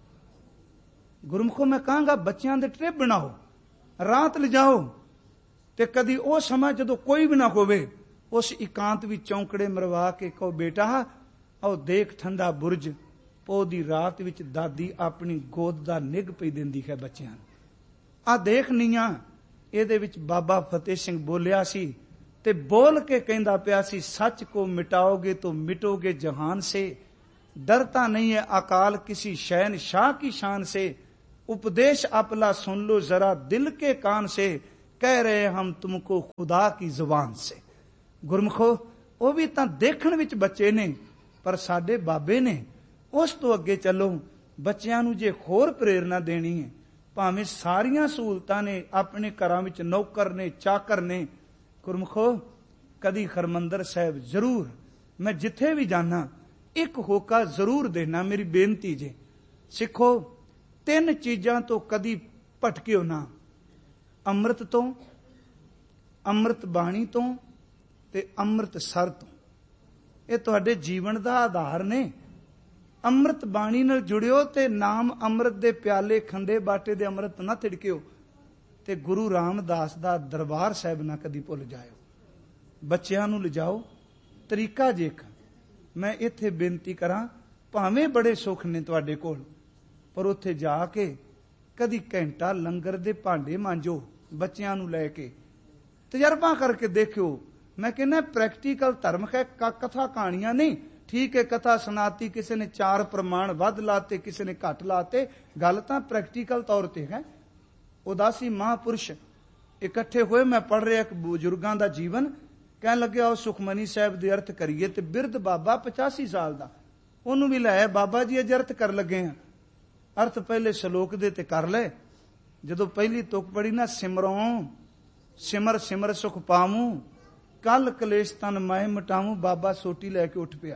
ਗੁਰਮਖੋ ਮੈਂ ਕਹਾਂਗਾ, ਬੱਚਿਆਂ ਦੇ ਟ੍ਰਿਪ ਬਣਾਓ, ਰਾਤ ਲਿਜਾਓ, ਤੇ ਕਦੀ ਉਹ ਸਮਾਂ ਜਦੋਂ ਕੋਈ ਵੀ ਨਾ ਹੋਵੇ, ਉਸ ਇਕਾਂਤ ਵਿੱਚ ਚੌਂਕੜੇ ਮਰਵਾ ਕੇ ਕਹੋ, ਬੇਟਾ ਆਓ ਦੇਖ ਠੰਡਾ ਬੁਰਜ, ਪੋਹ ਦੀ ਰਾਤ ਵਿੱਚ ਦਾਦੀ ਆਪਣੀ ਗੋਦ ਦਾ ਨਿੱਘ ਪਈ ਦਿੰਦੀ ਹੈ ਬੱਚਿਆਂ ਨੂੰ। ਆਹ ਦੇਖ ਨੀਆਂ, ਇਹਦੇ ਵਿੱਚ ਬਾਬਾ ਫਤਿਹ ਸਿੰਘ ਬੋਲਿਆ ਸੀ, ते बोल के कहंदा पिया सी, सच को मिटाओगे तो मिटोगे जहान से, डरता नहीं है अकाल किसी शहनशाह की शान से, उपदेश अपना सुन लो जरा दिल के कान से, कह रहे हम तुमको खुदा की जुबान से। गुरमुखो वो भी तां देखण विच बच्चे ने, पर साडे बाबे ने। उस तो अगे चलो, बच्चियां नूं जे होर प्रेरणा देनी है, भावें सारियां सहूलतां ने, अपने घरां विच नौकर ने, चाकर ने। गुरमुखो कदी हरमंदर साहिब जरूर, मैं जिथे भी जाना एक होका जरूर देना। मेरी बेनती जे सिखो, तीन चीजां तो कदी भटकिओ ना, अमृत तो, अमृत बाणी तो ते अमृत सर तो। ये तुहाडे जीवन दा आधार ने। अमृत बाणी नाल जुड़िओ ते नाम अमृत दे प्याले खंडे बाटे दे अमृत ना तिड़किओ, ते गुरु रामदास दा दरबार साहिब ना कदी भुल जाओ। बच्चियां नूं लिजाओ, तरीका जेक मैं इत्थे बेनती करां, भावें बड़े सुख ने तुहाडे कोल, पर उत्थे जाके कदी घंटा लंगर दे भांडे मांजो बच्चियां नूं लैके, तजर्बा करके देखिओ। मैं कहना प्रैक्टिकल धर्म है, कथा कहानियां नहीं। ठीक है, कथा सुनाती, किसी ने चार प्रमाण वध लाते, किसी ने घट लाते, गल तां प्रैक्टिकल तौर ते है। उदासी महापुरुष इकट्ठे हुए, मैं पढ़ रहा एक बुजुर्गों का जीवन, कह लगे आओ सुखमनी साहब दे अर्थ करिए। ते बिरध बाबा पचासी साल का, उन्होंने भी लाया, बाबा जी अज अर्थ कर लगे हैं। अर्थ पहले शलोक दे ते कर ले। जदों पहली तुक पढ़ी ना, सिमरों सिमर सिमर सुख पावूं, कल कलेश तन मैं मिटाऊं, बाबा सोटी लैके उठ पिया।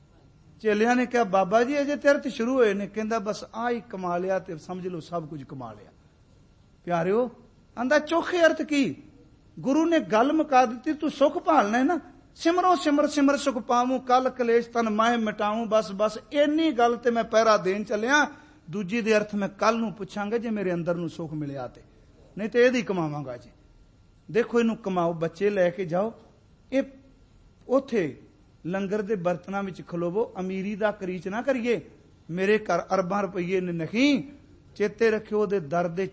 चेलिया ने कहा, बाबा जी अजे ते अर्थ शुरू होए ने। कहंदा बस आ ही कमा लिया ते समझ लो सब कुछ कमा लिया। प्यारिओ आंदा चोखे अर्थ की, गुरु ने गल मुका दी, तू सुख भालना है ना, सिमरो सिमर सिमर सुख पावूं, कल कलेश तन मैं मिटाऊं। बस बस इन्नी गल ते मैं पहरा देन चलिया, दूजी दे अर्थ मैं कल नूं पुछांगा जे मेरे अंदर नूं सुख मिलिया ते, नहीं तो यही कमावांगा जी। देखो इनू कमाओ, बच्चे लैके जाओ, ये उथे लंगर दे बर्तनां विच खलोवो। अमीरी दा करीच ना करिए, मेरे घर अरबां रुपये ने नहीं। चेते रखियो, दे दर दे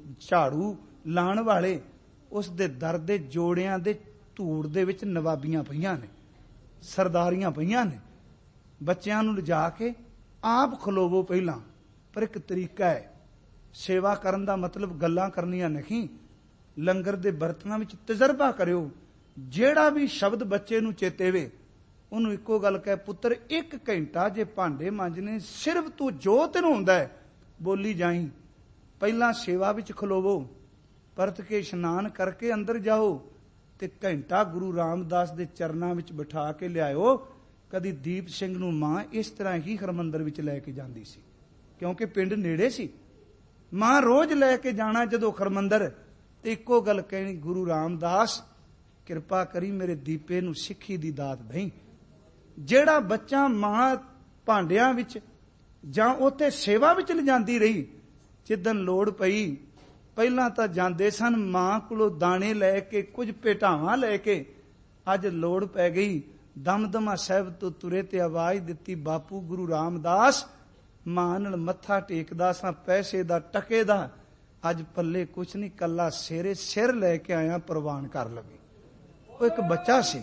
झाड़ू लाण वाले, उस दे दर दे जोड़ियां दे धूड़ दे विच नवाबियां पईयां ने, सरदारियां पईयां ने। बच्चियां नूं लिजा के आप खलोवो पहलां, पर एक तरीका है सेवा करन दा, मतलब गल्लां करनियां नहीं। लंगर दे बर्तनां विच तजर्बा करियो। जेड़ा भी शब्द बच्चे नूं चेते वे, उन्होंने इको गल कह, पुत्र एक घंटा जे भांडे मांजने, सिर्फ तू जो तेनों हुंदा है बोली जाई। पहला सेवा विच खलोवो, परत के इशनान करके अंदर जाओ, ते घंटा गुरु रामदास दे चरनां विच बिठा के लियाओ। कदी दीप सिंह नूं मां इस तरह ही हरमंदर विच लैके जांदी सी, क्योंकि पिंड नेड़े सी। मां रोज लैके जाना जदों हरमंदर, ते इको गल कहनी, गुरु रामदास किरपा करी मेरे दीपे नूं सिੱਖੀ दी दात दई। ਜਿਹੜਾ ਬੱਚਾ ਮਾਂ ਭਾਂਡਿਆਂ ਵਿੱਚ ਜਾਂ ਉੱਥੇ ਸੇਵਾ ਵਿੱਚ ਲਿਜਾਂਦੀ ਰਹੀ, ਜਿੱਦਣ ਲੋੜ ਪਈ ਪਹਿਲਾਂ ਤਾਂ ਜਾਂਦੇ ਸਨ ਮਾਂ ਕੋਲੋਂ ਦਾਣੇ ਲੈ ਕੇ, ਕੁਝ ਭੇਟਾਵਾਂ ਲੈ ਕੇ। ਅੱਜ ਲੋੜ ਪੈ ਗਈ, ਦਮਦਮਾ ਸਾਹਿਬ ਤੋਂ ਤੁਰੇ ਤੇ ਆਵਾਜ਼ ਦਿੱਤੀ, ਬਾਪੂ ਗੁਰੂ ਰਾਮਦਾਸ। ਮਾਂ ਨਾਲ ਮੱਥਾ ਟੇਕਦਾ ਸਾਂ, ਪੈਸੇ ਦਾ ਟਕੇ ਦਾ, ਅੱਜ ਪੱਲੇ ਕੁਛ ਨਹੀਂ, ਕੱਲਾ ਸਿਰੇ ਸਿਰ ਲੈ ਕੇ ਆਇਆ, ਪ੍ਰਵਾਨ ਕਰ ਲਵੇ। ਉਹ ਇੱਕ ਬੱਚਾ ਸੀ।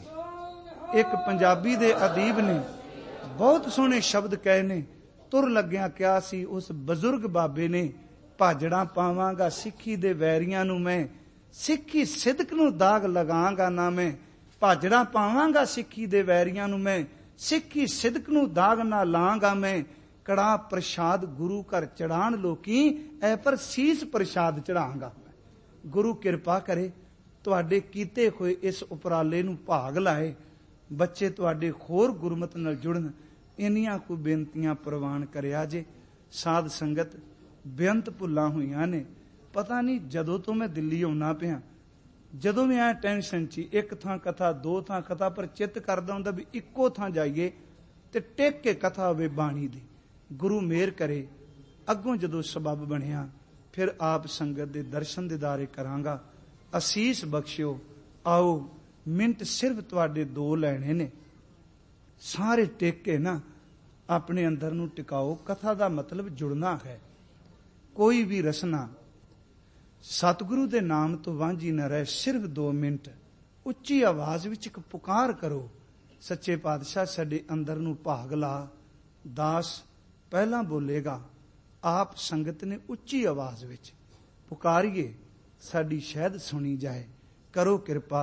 एक पंजाबी दे अदीब ने बहुत सोहने शब्द कहे ने, तुर लग्या क्या सी उस बजुर्ग बाबे ने, भाजड़ा पावांगा सिੱਖੀ दे वैरियां नूं मैं, सिੱਖੀ सिदक नूं दाग लगांगा ना मैं। भाजड़ा पावांगा सिੱਖੀ दे वैरियां नूं मैं, सिੱਖੀ सिदक नूं दाग ना लांगा मैं। कड़ा प्रसाद गुरु घर चढ़ाण लोकी, ऐ पर सीस प्रसाद चढ़ांगा। गुरु किरपा करे तुहाडे कीते होए इस उपराले नूं भाग लाए, बच्चे तुहाडे होर गुरमत नाल जुड़न। इन्नियां को बेनतियां प्रवान करिया जे। साध संगत बेअंत भुल्लां होईयां ने, पता नहीं जदों तो मैं दिल्ली आउणा पिया, जदों मैं आ टेंशन ची, एक थां कथा दो थां कथा, पर चित करदा हुंदा भी इक्को थां जाइए ते टेक के कथा होवे बाणी दी। गुरु मेहर करे, अगों जदों सबब बनिया फिर आप संगत दे दर्शन दीदारे करांगा। असीस बख्शियो। आओ मिंट सिर्फ तुहाडे दो लैने ने, सारे टेके ना अपने अंदर नूं टिकाओ। कथा दा मतलब जुड़ना है। कोई भी रसना सतगुरु दे नाम तो वांझी न रहे। सिर्फ दो मिनट ਉੱਚੀ ਆਵਾਜ਼ ਵਿੱਚ ਇੱਕ ਪੁਕਾਰ ਕਰੋ, ਸੱਚੇ ਪਾਤਸ਼ਾਹ ਸਾਡੇ ਅੰਦਰ ਨੂੰ ਭਾਗ ਲਾ। ਦਾਸ ਪਹਿਲਾਂ ਬੋਲੇਗਾ, ਆਪ ਸੰਗਤ ਨੇ ਉੱਚੀ ਆਵਾਜ਼ ਵਿੱਚ ਪੁਕਾਰੀਏ, ਸਾਡੀ ਸ਼ਹਿਦ ਸੁਣੀ ਜਾਏ। ਕਰੋ ਕਿਰਪਾ